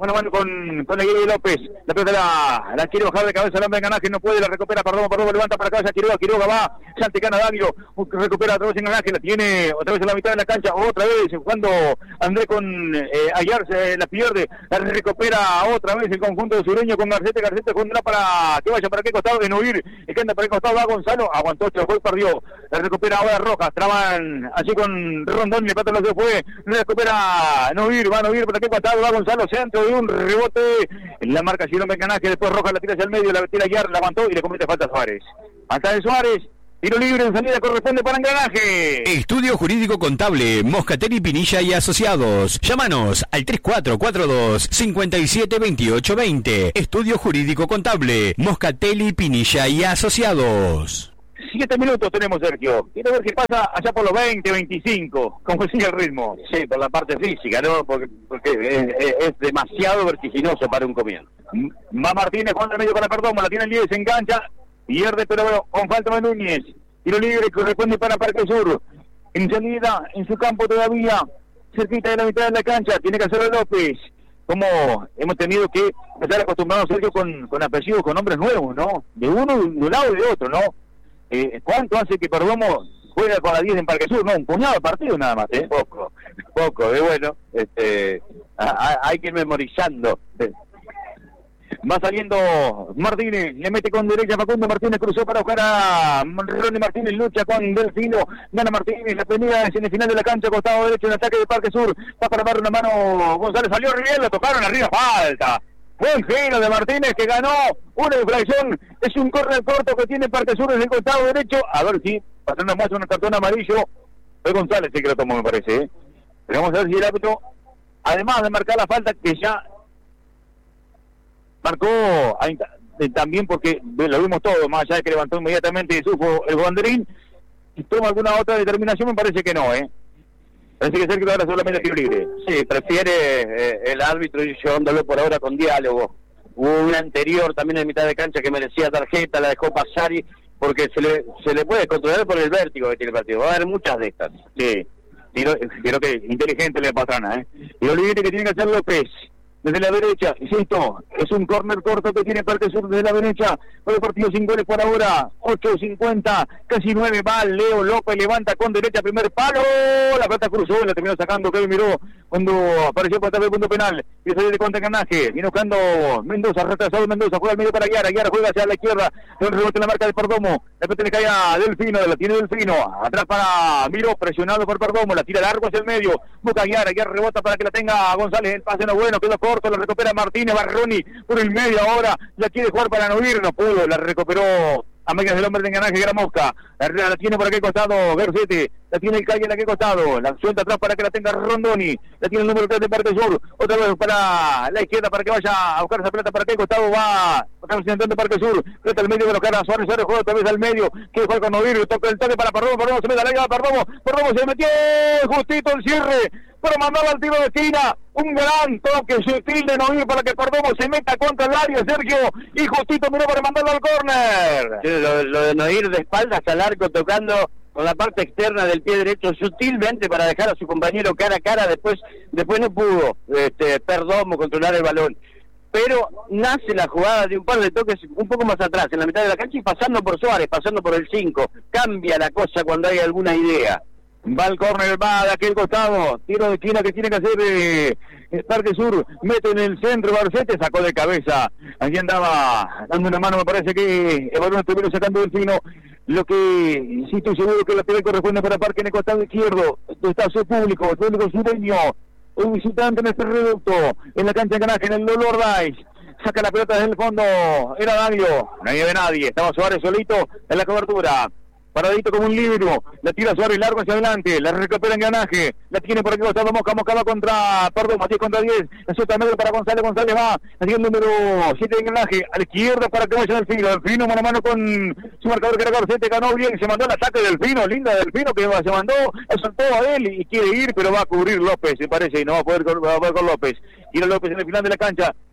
Bueno, bueno, con, con Aguirre López. La pelota la, la quiere bajar de cabeza el hombre de Engranaje, no puede, la recupera Perdomo, Perdomo levanta para cabeza, Quiroga, Quiroga va, Santicana Daglio, recupera otra vez Engranaje, la tiene otra vez en la mitad de la cancha, otra vez jugando André con eh, Ayar, se la pierde, la recupera otra vez el conjunto de Sureño con Garcete, Garcete jugándola para que vaya para qué costado, en huir, el que anda para qué costado va Gonzalo, aguantó, chocó y perdió, la recupera ahora Rojas, traban así con Rondón, y el pato lo se fue, la recupera Novir, va a Novir para qué costado, va Gonzalo, centro de un rebote, en la marca Silón Bencanaje, después Rojas la tira hacia el medio, la tira Ayar, la aguantó y le comete falta a Suárez. Falta de Suárez. Tiro libre en salida corresponde para Engranaje. Estudio Jurídico Contable, Moscatelli, Pinilla y Asociados. Llámanos al tres cuatro cuatro dos, cinco siete dos ocho dos cero. Estudio Jurídico Contable, Moscatelli, Pinilla y Asociados. Siete minutos tenemos, Sergio. Quiero ver qué pasa allá por los veinte, veinticinco. ¿Cómo sigue el ritmo? Sí, por la parte física, ¿no? Porque, porque es, es, es demasiado vertiginoso para un comienzo. Va Martínez, Juan del medio para Perdomo, la tiene el diez, se engancha. Pierde, pero bueno, con falta de Núñez. Tiro libre corresponde para Parque Sur. En salida, en su campo todavía, cerquita de la mitad de la cancha, tiene que hacerlo López. Como hemos tenido que estar acostumbrados, Sergio, con, con apellidos, con nombres nuevos, ¿no? De uno, de un lado y de otro, ¿no? Eh, ¿Cuánto hace que Perdomo juega con la diez en Parque Sur? No, un puñado de partidos nada más, ¿eh? Poco, poco, de bueno, este, a, a, hay que ir memorizando. Va saliendo Martínez, le mete con derecha Facundo Martínez, cruzó para buscar a Ronnie Martínez, lucha con Delfino, gana Martínez, la pelea es en el final de la cancha, costado derecho en ataque de Parque Sur, va para darle una mano González, salió Riel, lo tocaron arriba, falta. Buen giro de Martínez que ganó una infracción, es un córner corto que tiene Parque Sur en el costado derecho, a ver si pasando más un cartón amarillo, fue González el que lo tomó me parece, ¿eh? Pero vamos a ver si el árbitro, además de marcar la falta que ya marcó también porque lo vimos todo, más allá de que levantó inmediatamente y supo el banderín, si toma alguna otra determinación me parece que no, ¿eh? Parece que Sergio ahora solamente tiro libre. Sí, prefiere eh, el árbitro ir llevándolo por ahora con diálogo. Hubo una anterior también en mitad de cancha que merecía tarjeta, la dejó pasar y porque se le se le puede controlar por el vértigo que tiene el partido. Va a haber muchas de estas. Sí, tiro, creo que inteligente la patrona, ¿eh? Tiro libre que tiene que hacer López. Desde la derecha, insisto, es un córner corto que tiene Parque Sur desde la derecha, por el partido sin goles por ahora, ocho cincuenta, casi nueve, va Leo López, levanta con derecha, primer palo, la pelota cruzó, la terminó sacando Kevin Miró, cuando apareció por atrás del punto penal, y salió de contra Engranaje, viene buscando Mendoza, retrasado Mendoza, juega al medio para Guiara, Guiara juega hacia la izquierda, un rebote en la marca de Perdomo, la pelota le cae a Delfino, la tiene Delfino, atrás para Miró, presionado por Perdomo, la tira largo hacia el medio, busca Guiara, Guiara rebota para que la tenga González, el pase no bueno, quedó corto, lo recupera Martínez, Barroni por el medio ahora, la quiere jugar para no ir, no pudo, la recuperó a medias del hombre de Engranaje, que era Mosca, la, la tiene por aquel costado Garcete, la tiene el Calle en aquel costado, la suelta atrás para que la tenga Rondoni, la tiene el número tres de Parque Sur, otra vez para la izquierda para que vaya a buscar esa pelota para aquel costado, va a representante de Parque Sur, pelota al medio de los caras, Suárez, Suárez juega otra vez al medio, quiere jugar con Novir, toca el toque para Perdomo, Perdomo se mete a la liga, Perdomo, Perdomo se metió, justito el cierre, pero mandaba al tiro de esquina, un gran toque sutil de Novir para que Perdomo se meta contra el área, Sergio, y justito miró para mandarlo al córner. Sí, lo, lo de Novir de espaldas al arco tocando con la parte externa del pie derecho sutilmente para dejar a su compañero cara a cara, después después no pudo este, Perdomo controlar el balón. Pero nace la jugada de un par de toques un poco más atrás, en la mitad de la cancha y pasando por Suárez, pasando por el cinco. Cambia la cosa cuando hay alguna idea. Va al córner, va de aquel costado, tiro de esquina que tiene que hacer eh, Parque Sur, mete en el centro, Barcete sacó de cabeza, allí andaba dando una mano, me parece que el balón estuvo sacando del fino, lo que sí estoy seguro que la pelea corresponde para Parque en el costado izquierdo, está su público, el público sureño, un visitante en este reducto, en la cancha de Engranaje, en el Dolor Dice, saca la pelota desde el fondo, era Daglio, no había de nadie, estaba Suárez solito en la cobertura. Paradito como un libro, la tira Suárez largo hacia adelante, la recupera Engranaje, la tiene por aquí costado Mosca, Mosca va contra, perdón, Matías contra diez, la suelta medio para González, González va, hacia el número siete de Engranaje, a la izquierda para que vaya Delfino, Delfino mano a mano con su marcador que era Garcete, ganó bien, se mandó el ataque de Delfino, linda Delfino que se mandó, soltó a él y quiere ir, pero va a cubrir López, me parece, y no va a poder, va a poder con López, y López en el final de la cancha,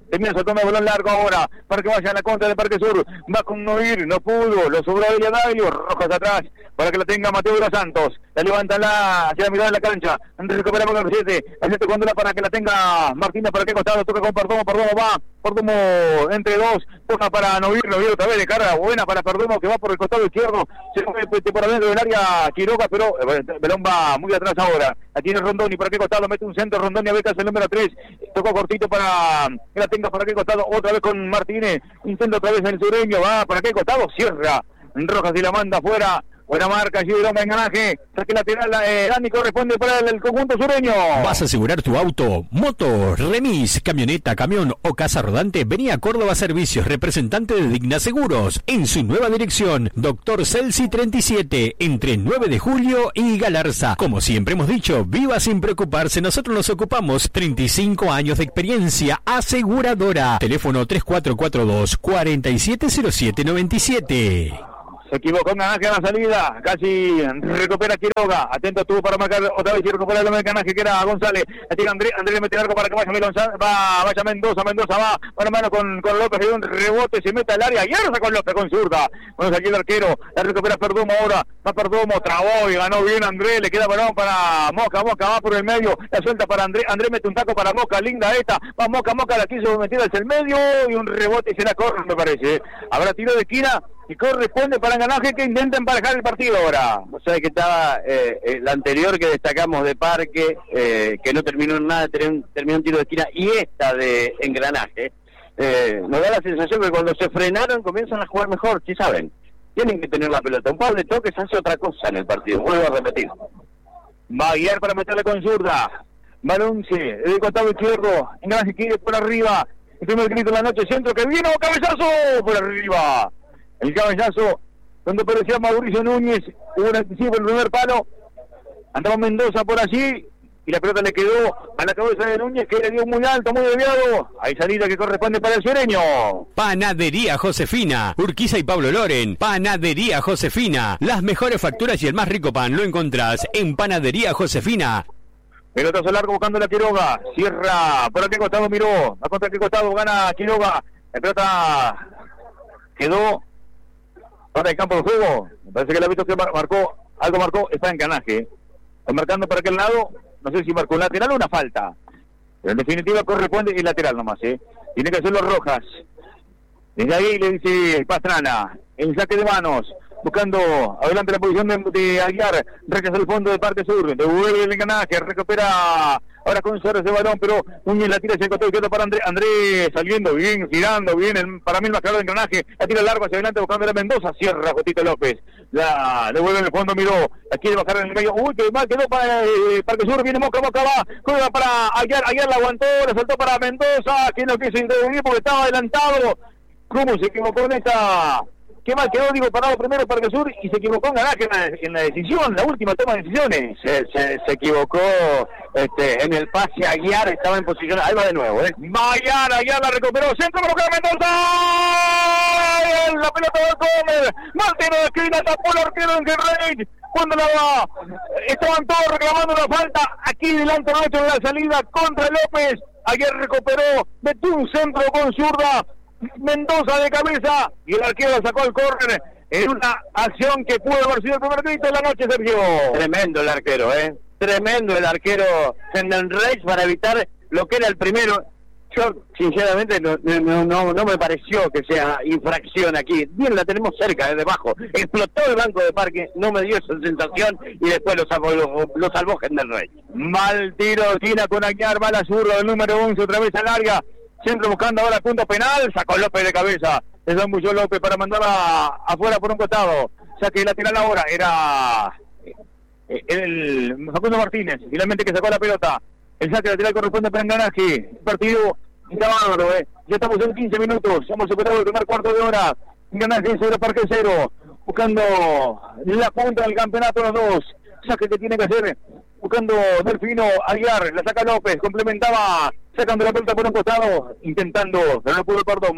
termina soltando el balón largo ahora, para que vaya a la contra del Parque Sur, va con Noir, no pudo, lo sobró Elia Daglio, Rojas atrás, para que la tenga Mateo de los Santos, la levanta la, hacia la mirada de la cancha, recupera con el siete, siete cuando la para que la tenga Martínez, para que costado, toca con Perdomo, Perdomo va, Perdomo entre dos, toca para Noir, Noir otra vez de carga buena para Perdomo, que va por el costado izquierdo, se mueve por adentro del área Quiroga, pero el balón va muy atrás ahora, la tiene Rondoni, para qué costado, mete un centro, Rondoni a Becas el número tres, tocó cortito para que la tenga para qué costado, otra vez con Martínez, intenta otra vez en el sureño, va para qué costado, cierra Rojas y la manda afuera. Buena marca, allí de Loma Enganaje. Saque lateral, eh, Dani corresponde para el, el conjunto sureño. ¿Vas a asegurar tu auto, moto, remis, camioneta, camión o casa rodante? Vení a Córdoba Servicios, representante de Digna Seguros. En su nueva dirección, Doctor Celsi treinta y siete, entre nueve de julio y Galarza. Como siempre hemos dicho, viva sin preocuparse. Nosotros nos ocupamos. treinta y cinco años de experiencia aseguradora. Teléfono tres cuatro cuatro dos, cuatro siete cero siete nueve siete. Se equivocó Enganaje a la salida, casi recupera Quiroga, atento estuvo para marcar otra vez y recupera el hombre de Enganaje que era González, la tiene Andrés, Andrés le mete largo para que vaya González, va, vaya Mendoza, Mendoza va, mano a mano con, con López, le da un rebote, se mete al área y ahora con López, con zurda, bueno salió el arquero, la recupera Perdomo ahora, va Perdomo, trabó y ganó bien Andrés, le queda balón para Moca, Moca va por el medio, la suelta para Andrés, Andrés mete un taco para Moca, linda esta, va Moca, Moca la quiso meter hacia el medio y un rebote y se la corre me parece, habrá tiro de esquina y corresponde para Enganaje que intenta emparejar el partido ahora. O sea que estaba eh, el anterior que destacamos de Parque, eh, que no terminó en nada, terminó un tiro de esquina, y esta de Engranaje, eh, nos da la sensación que cuando se frenaron comienzan a jugar mejor, ¿sí saben? Tienen que tener la pelota. Un par de toques hace otra cosa en el partido, vuelvo a repetir. Va a guiar para meterle con zurda. Balonce, del costado izquierdo, Engranaje quiere por arriba. El primer grito de la noche, centro que vino, cabezazo por arriba. El cabezazo, donde parecía Mauricio Núñez, hubo un anticipo en el primer palo, andaba Mendoza por allí, y la pelota le quedó a la cabeza de Núñez, que le dio muy alto, muy desviado. Hay salida que corresponde para el sureño. Panadería Josefina, Urquiza y Pablo Loren. Panadería Josefina, las mejores facturas y el más rico pan lo encontrás en Panadería Josefina. Pelotazo largo buscando la Quiroga, cierra, por aquel costado miró, a contra aquel costado gana Quiroga, la pelota quedó para el campo de juego. Me parece que el árbitro que marcó, algo marcó, está en Enganaje. Está marcando para aquel lado, no sé si marcó un lateral o una falta. Pero en definitiva corresponde el lateral nomás, ¿eh? Tiene que hacerlo Rojas. Desde ahí le dice Pastrana, el saque de manos, buscando adelante la posición de, de Aguiar, rechaza el fondo de parte sur, devuelve el Enganaje, recupera ahora con Suárez de balón, pero Núñez la tira hacia el costado izquierdo para Andrés, Andrés saliendo bien, girando bien, el, para mí el más claro de Enganaje, la tira largo hacia adelante buscando a Mendoza, cierra Jotito López, la devuelve en el fondo, miró, la quiere bajar en el medio, uy, que mal quedó para eh, Parque Sur, viene Moca, Moca va, juega para Aguiar, Aguiar la aguantó, la soltó para Mendoza, que no quiso intervenir porque estaba adelantado. ¿Cómo se equivocó en esta? Qué mal quedó, digo, parado primero Parque Sur y se equivocó en Enganaje en la, en la decisión, la última toma de decisiones. Se, se, se equivocó este, en el pase a Aguiar, estaba en posición, ahí va de nuevo, ¿eh? Va Aguiar, Aguiar la recuperó, centro para Mendoza, la pelota de Gómez, Martino de esquina, tapó el arquero en Guerrero, cuando la va, estaban todos reclamando una falta, aquí delante nuestro en la salida contra López, Aguiar recuperó, metió un centro con zurda, Mendoza de cabeza y el arquero sacó el córner en una acción que pudo haber sido el primer grito de la noche, Sergio. Tremendo el arquero, eh. Tremendo el arquero Sendenreich para evitar lo que era el primero. Yo, sinceramente, no, no, no, no me pareció que sea infracción aquí. Bien, la tenemos cerca, eh, debajo. Explotó el banco de Parque, no me dio esa sensación y después lo salvó, lo, lo salvó Sendenreich. Mal tiro, tira con Aguiar, va la zurda del número once, otra vez a larga. Centro buscando ahora punto penal, sacó López de cabeza, se zambulló López para mandarla afuera por un costado, saque lateral ahora, era el Facundo Martínez, finalmente que sacó la pelota, el saque lateral corresponde para Enganaje, el partido está bárbaro, eh. Ya estamos en quince minutos, hemos superado el primer cuarto de hora, Enganaje sobre Parque cero, buscando la punta del campeonato los dos, saque que tiene que hacer, buscando Delfino, Aguiar, la saca López, complementaba, sacando la pelota por un costado, intentando, pero no pudo Perdomo,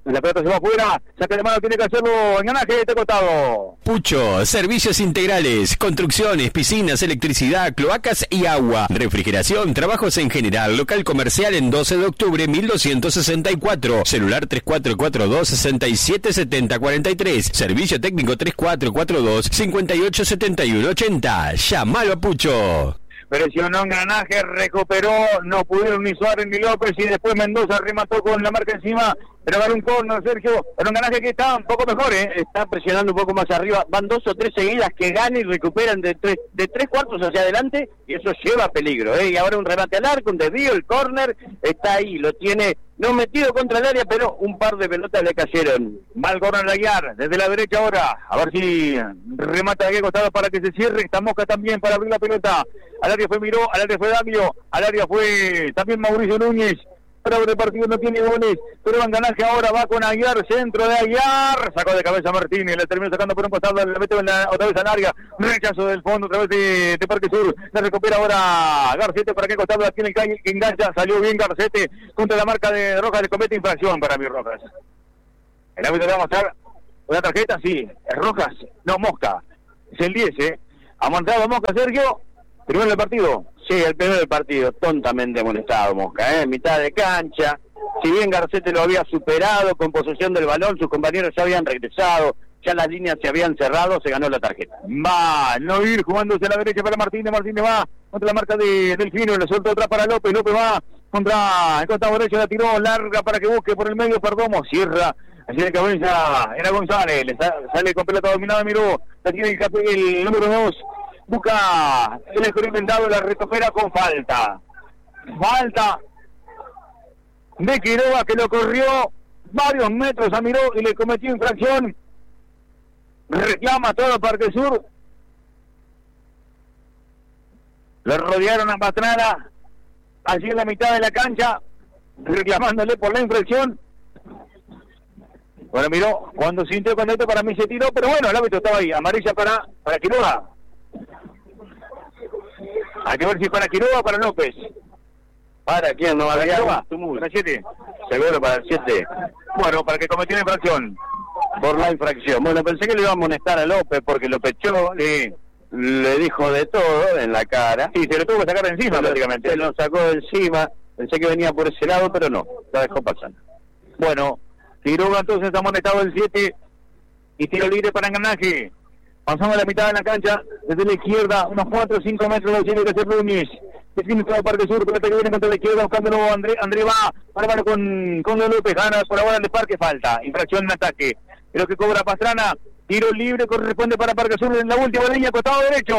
La pelota se va afuera, saca de mano, tiene que hacerlo Engranaje de este costado. Pucho, servicios integrales, construcciones, piscinas, electricidad, cloacas y agua, refrigeración, trabajos en general, local comercial en doce de octubre mil doscientos sesenta y cuatro, celular tres cuatro cuatro dos, seis siete siete cero cuatro tres, servicio técnico tres cuatro cuatro dos, cinco ocho siete uno ocho cero, llamalo a Pucho. Presionó Engranaje, recuperó, no pudieron ni Suárez ni López y después Mendoza remató con la marca encima, pero ganó un corner, Sergio, pero Engranaje que está un poco mejor, ¿eh? Está presionando un poco más arriba, van dos o tres seguidas que ganan y recuperan de tres, de tres cuartos hacia adelante y eso lleva peligro, ¿eh? Y ahora un remate al arco, un desvío, el corner está ahí, lo tiene no metido contra el área, pero un par de pelotas le cayeron. Mal corner de Aguiar, desde la derecha ahora, a ver si remata de aquel costado para que se cierre, está Mosca también para abrir la pelota, al área fue Miró, al área fue Daglio, al área fue también Mauricio Núñez, pero el partido no tiene goles, pero Engranaje ahora va con Aguiar, centro de Aguiar, sacó de cabeza Martínez, le terminó sacando por un costado, le mete en la, otra vez al área, rechazo del fondo, otra vez de, de Parque Sur, la recupera ahora Garcete, para qué costado la tiene que engancha, salió bien Garcete, contra la marca de Rojas, le comete infracción para mí Rojas. El árbitro le va a mostrar una tarjeta, sí, es Rojas, no Mosca, es el diez, ¿eh? Ha montado Mosca, Sergio, primero del partido. Sí, el primero del partido, tontamente amonestado Mosca, ¿eh? Mitad de cancha, si bien Garcete lo había superado con posesión del balón, sus compañeros ya habían regresado, ya las líneas se habían cerrado, se ganó la tarjeta. Va, no ir jugándose a la derecha para Martínez, Martínez va contra la marca de Delfino, le suelta otra para López, López va contra el costado derecho, la tiró larga para que busque por el medio, Perdomo, cierra, así de cabeza, era González, le sale con pelota dominada, miró, la tiene el, el número dos, busca el experimentado, la recupera con falta. Falta de Quiroga que lo corrió varios metros a Miró y le cometió infracción. Reclama todo Parque Sur. Lo rodearon a Pastrana allí en la mitad de la cancha, reclamándole por la infracción. Bueno, Miró, cuando sintió contacto para mí se tiró, pero bueno, el árbitro estaba ahí. Amarilla para, para Quiroga. Hay que ver si para Quiroga o para López. ¿Para quién? ¿No va a Quiroga? Para el siete. Seguro para el siete. Bueno, para que cometió la infracción. Por la infracción. Bueno, pensé que le iba a amonestar a López porque lo pechó, le, le dijo de todo en la cara. Sí, se lo tuvo que sacar de encima se prácticamente. Se lo sacó de encima. Pensé que venía por ese lado, pero no. La dejó pasar. Bueno, Quiroga entonces está amonestado el siete. Y tiro libre para Engranaje. Pasamos a la mitad de la cancha, desde la izquierda, unos cuatro o cinco metros lo tiene que hacer Núñez. Define todo el Parque Sur, pelota que viene contra la izquierda, buscándolo André, André va, bárbaro con, con López, gana por ahora el de Parque, falta, infracción en ataque. Pero que cobra Pastrana, tiro libre, corresponde para Parque Sur en la última línea, costado derecho.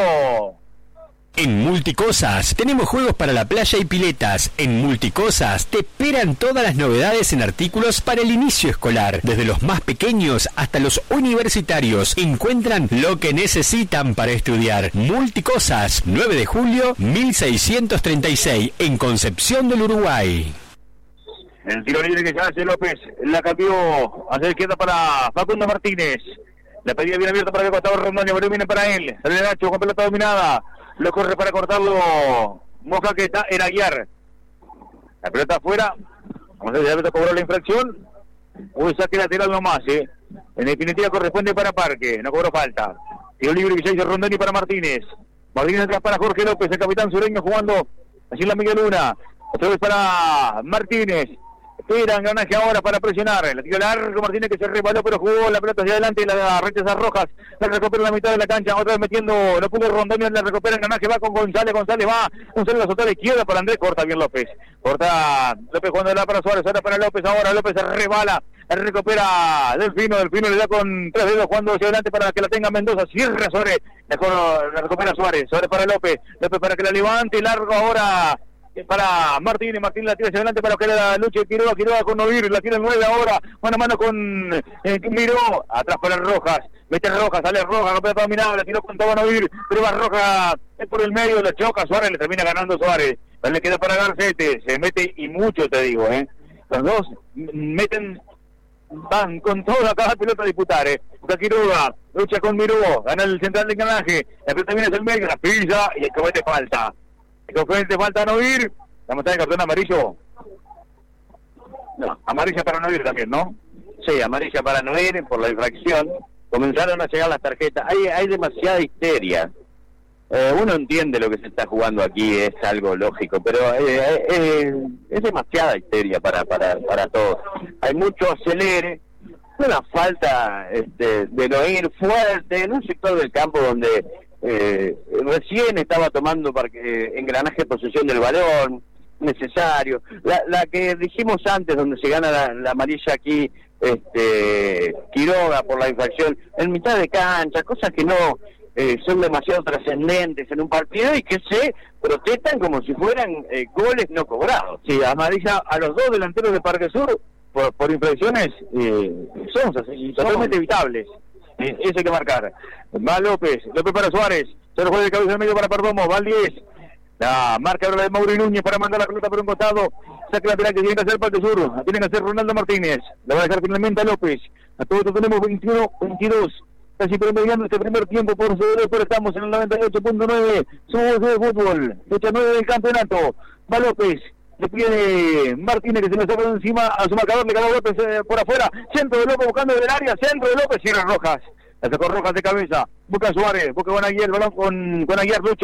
En Multicosas tenemos juegos para la playa y piletas. En Multicosas te esperan todas las novedades en artículos para el inicio escolar. Desde los más pequeños hasta los universitarios encuentran lo que necesitan para estudiar. Multicosas, nueve de julio mil seiscientos treinta y seis, en Concepción del Uruguay. El tiro libre que se hace López, la cambió hacia la izquierda para Facundo Martínez. La pedía bien abierta para que costado Rondonio, pero viene para él. Sale Nacho con pelota dominada. Lo corre para cortarlo Mosca, que está en Aguiar. La pelota afuera. Vamos a ver si la pelota cobró la infracción. Uy, saque lateral nomás, eh. En definitiva corresponde para Parque. No cobró falta. Tiro libre que se hizo Rondoni para Martínez. Martínez atrás para Jorge López, el capitán sureño jugando allí en la Miguel Luna. Otra vez para Martínez. Espera Engranaje ahora para presionar. La tiro largo Martínez que se resbaló, pero jugó la pelota hacia adelante y la rechaza Rojas. La recupera en la mitad de la cancha. Otra vez metiendo, no pudo Rondonio, la recupera Engranaje, va con González. González va. González la soltó a la izquierda para Andrés. Corta bien López. Corta López cuando la para Suárez. Ahora para López. Ahora López se resbala. La recupera Delfino. Delfino le da con tres dedos cuando hacia adelante para que la tenga Mendoza. Cierra Suárez. La, la recupera Suárez. Suárez para López. López para que la levante. Largo ahora para Martínez, Martínez la tira hacia adelante para que la luche Quiroga, Quiroga con Novir, la tira el nueve ahora, mano a mano con eh, Miró, atrás para Rojas, mete Rojas, sale Rojas, no puede dominar, la tiró con todo Novir, pero va Rojas es por el medio, le choca Suárez, le termina ganando Suárez, pero le queda para Garcete, se mete y mucho te digo, eh, los dos meten, van con toda cada pelota a disputar, eh, busca Quiroga, lucha con Miró, gana el central de Engranaje, la pelota viene hacia el medio, la pisa y el comete falta. Frente falta no ir. Vamos a estar en cartón amarillo. No, amarilla para no ir también, ¿no? Sí, amarilla para Noir por la infracción. Comenzaron a llegar las tarjetas. Hay, hay demasiada histeria. Eh, uno entiende lo que se está jugando aquí, es algo lógico, pero eh, eh, es demasiada histeria para, para, para todos. Hay mucho acelere, una falta este, de Noir fuerte en un sector del campo donde eh, recién estaba tomando para que, engranaje de posesión del balón, necesario. La, la que dijimos antes, donde se gana la, la amarilla aquí, este Quiroga por la infracción en mitad de cancha, cosas que no eh, son demasiado trascendentes en un partido y que se protestan como si fueran eh, goles no cobrados. Sí, amarilla a los dos delanteros de Parque Sur por, por infracciones eh, son así, totalmente evitables. Eh, eso hay que marcar. Va López, López para Suárez, se lo juega de cabeza en medio para Perdomo, va el diez. La marca ahora de Mauri Núñez para mandar la pelota por un costado. Saca lateral que tiene que hacer Parque Sur. La tiene que hacer Ronaldo Martínez. La va a dejar finalmente a López. A todos tenemos veintiuno veintidós. Casi promediando este primer tiempo por sobre, pero estamos en el noventa y ocho punto nueve. Somos de fútbol. Fecha nueve del campeonato. Va López. Le pide Martínez que se lo saca de encima a su marcador. Le ganó López eh, por afuera. Centro de López buscando del área. Centro de López. Cierra Rojas. La sacó Rojas de cabeza. Busca Suárez. Busca con Aguiar. El balón con, con Aguiar. Lucha.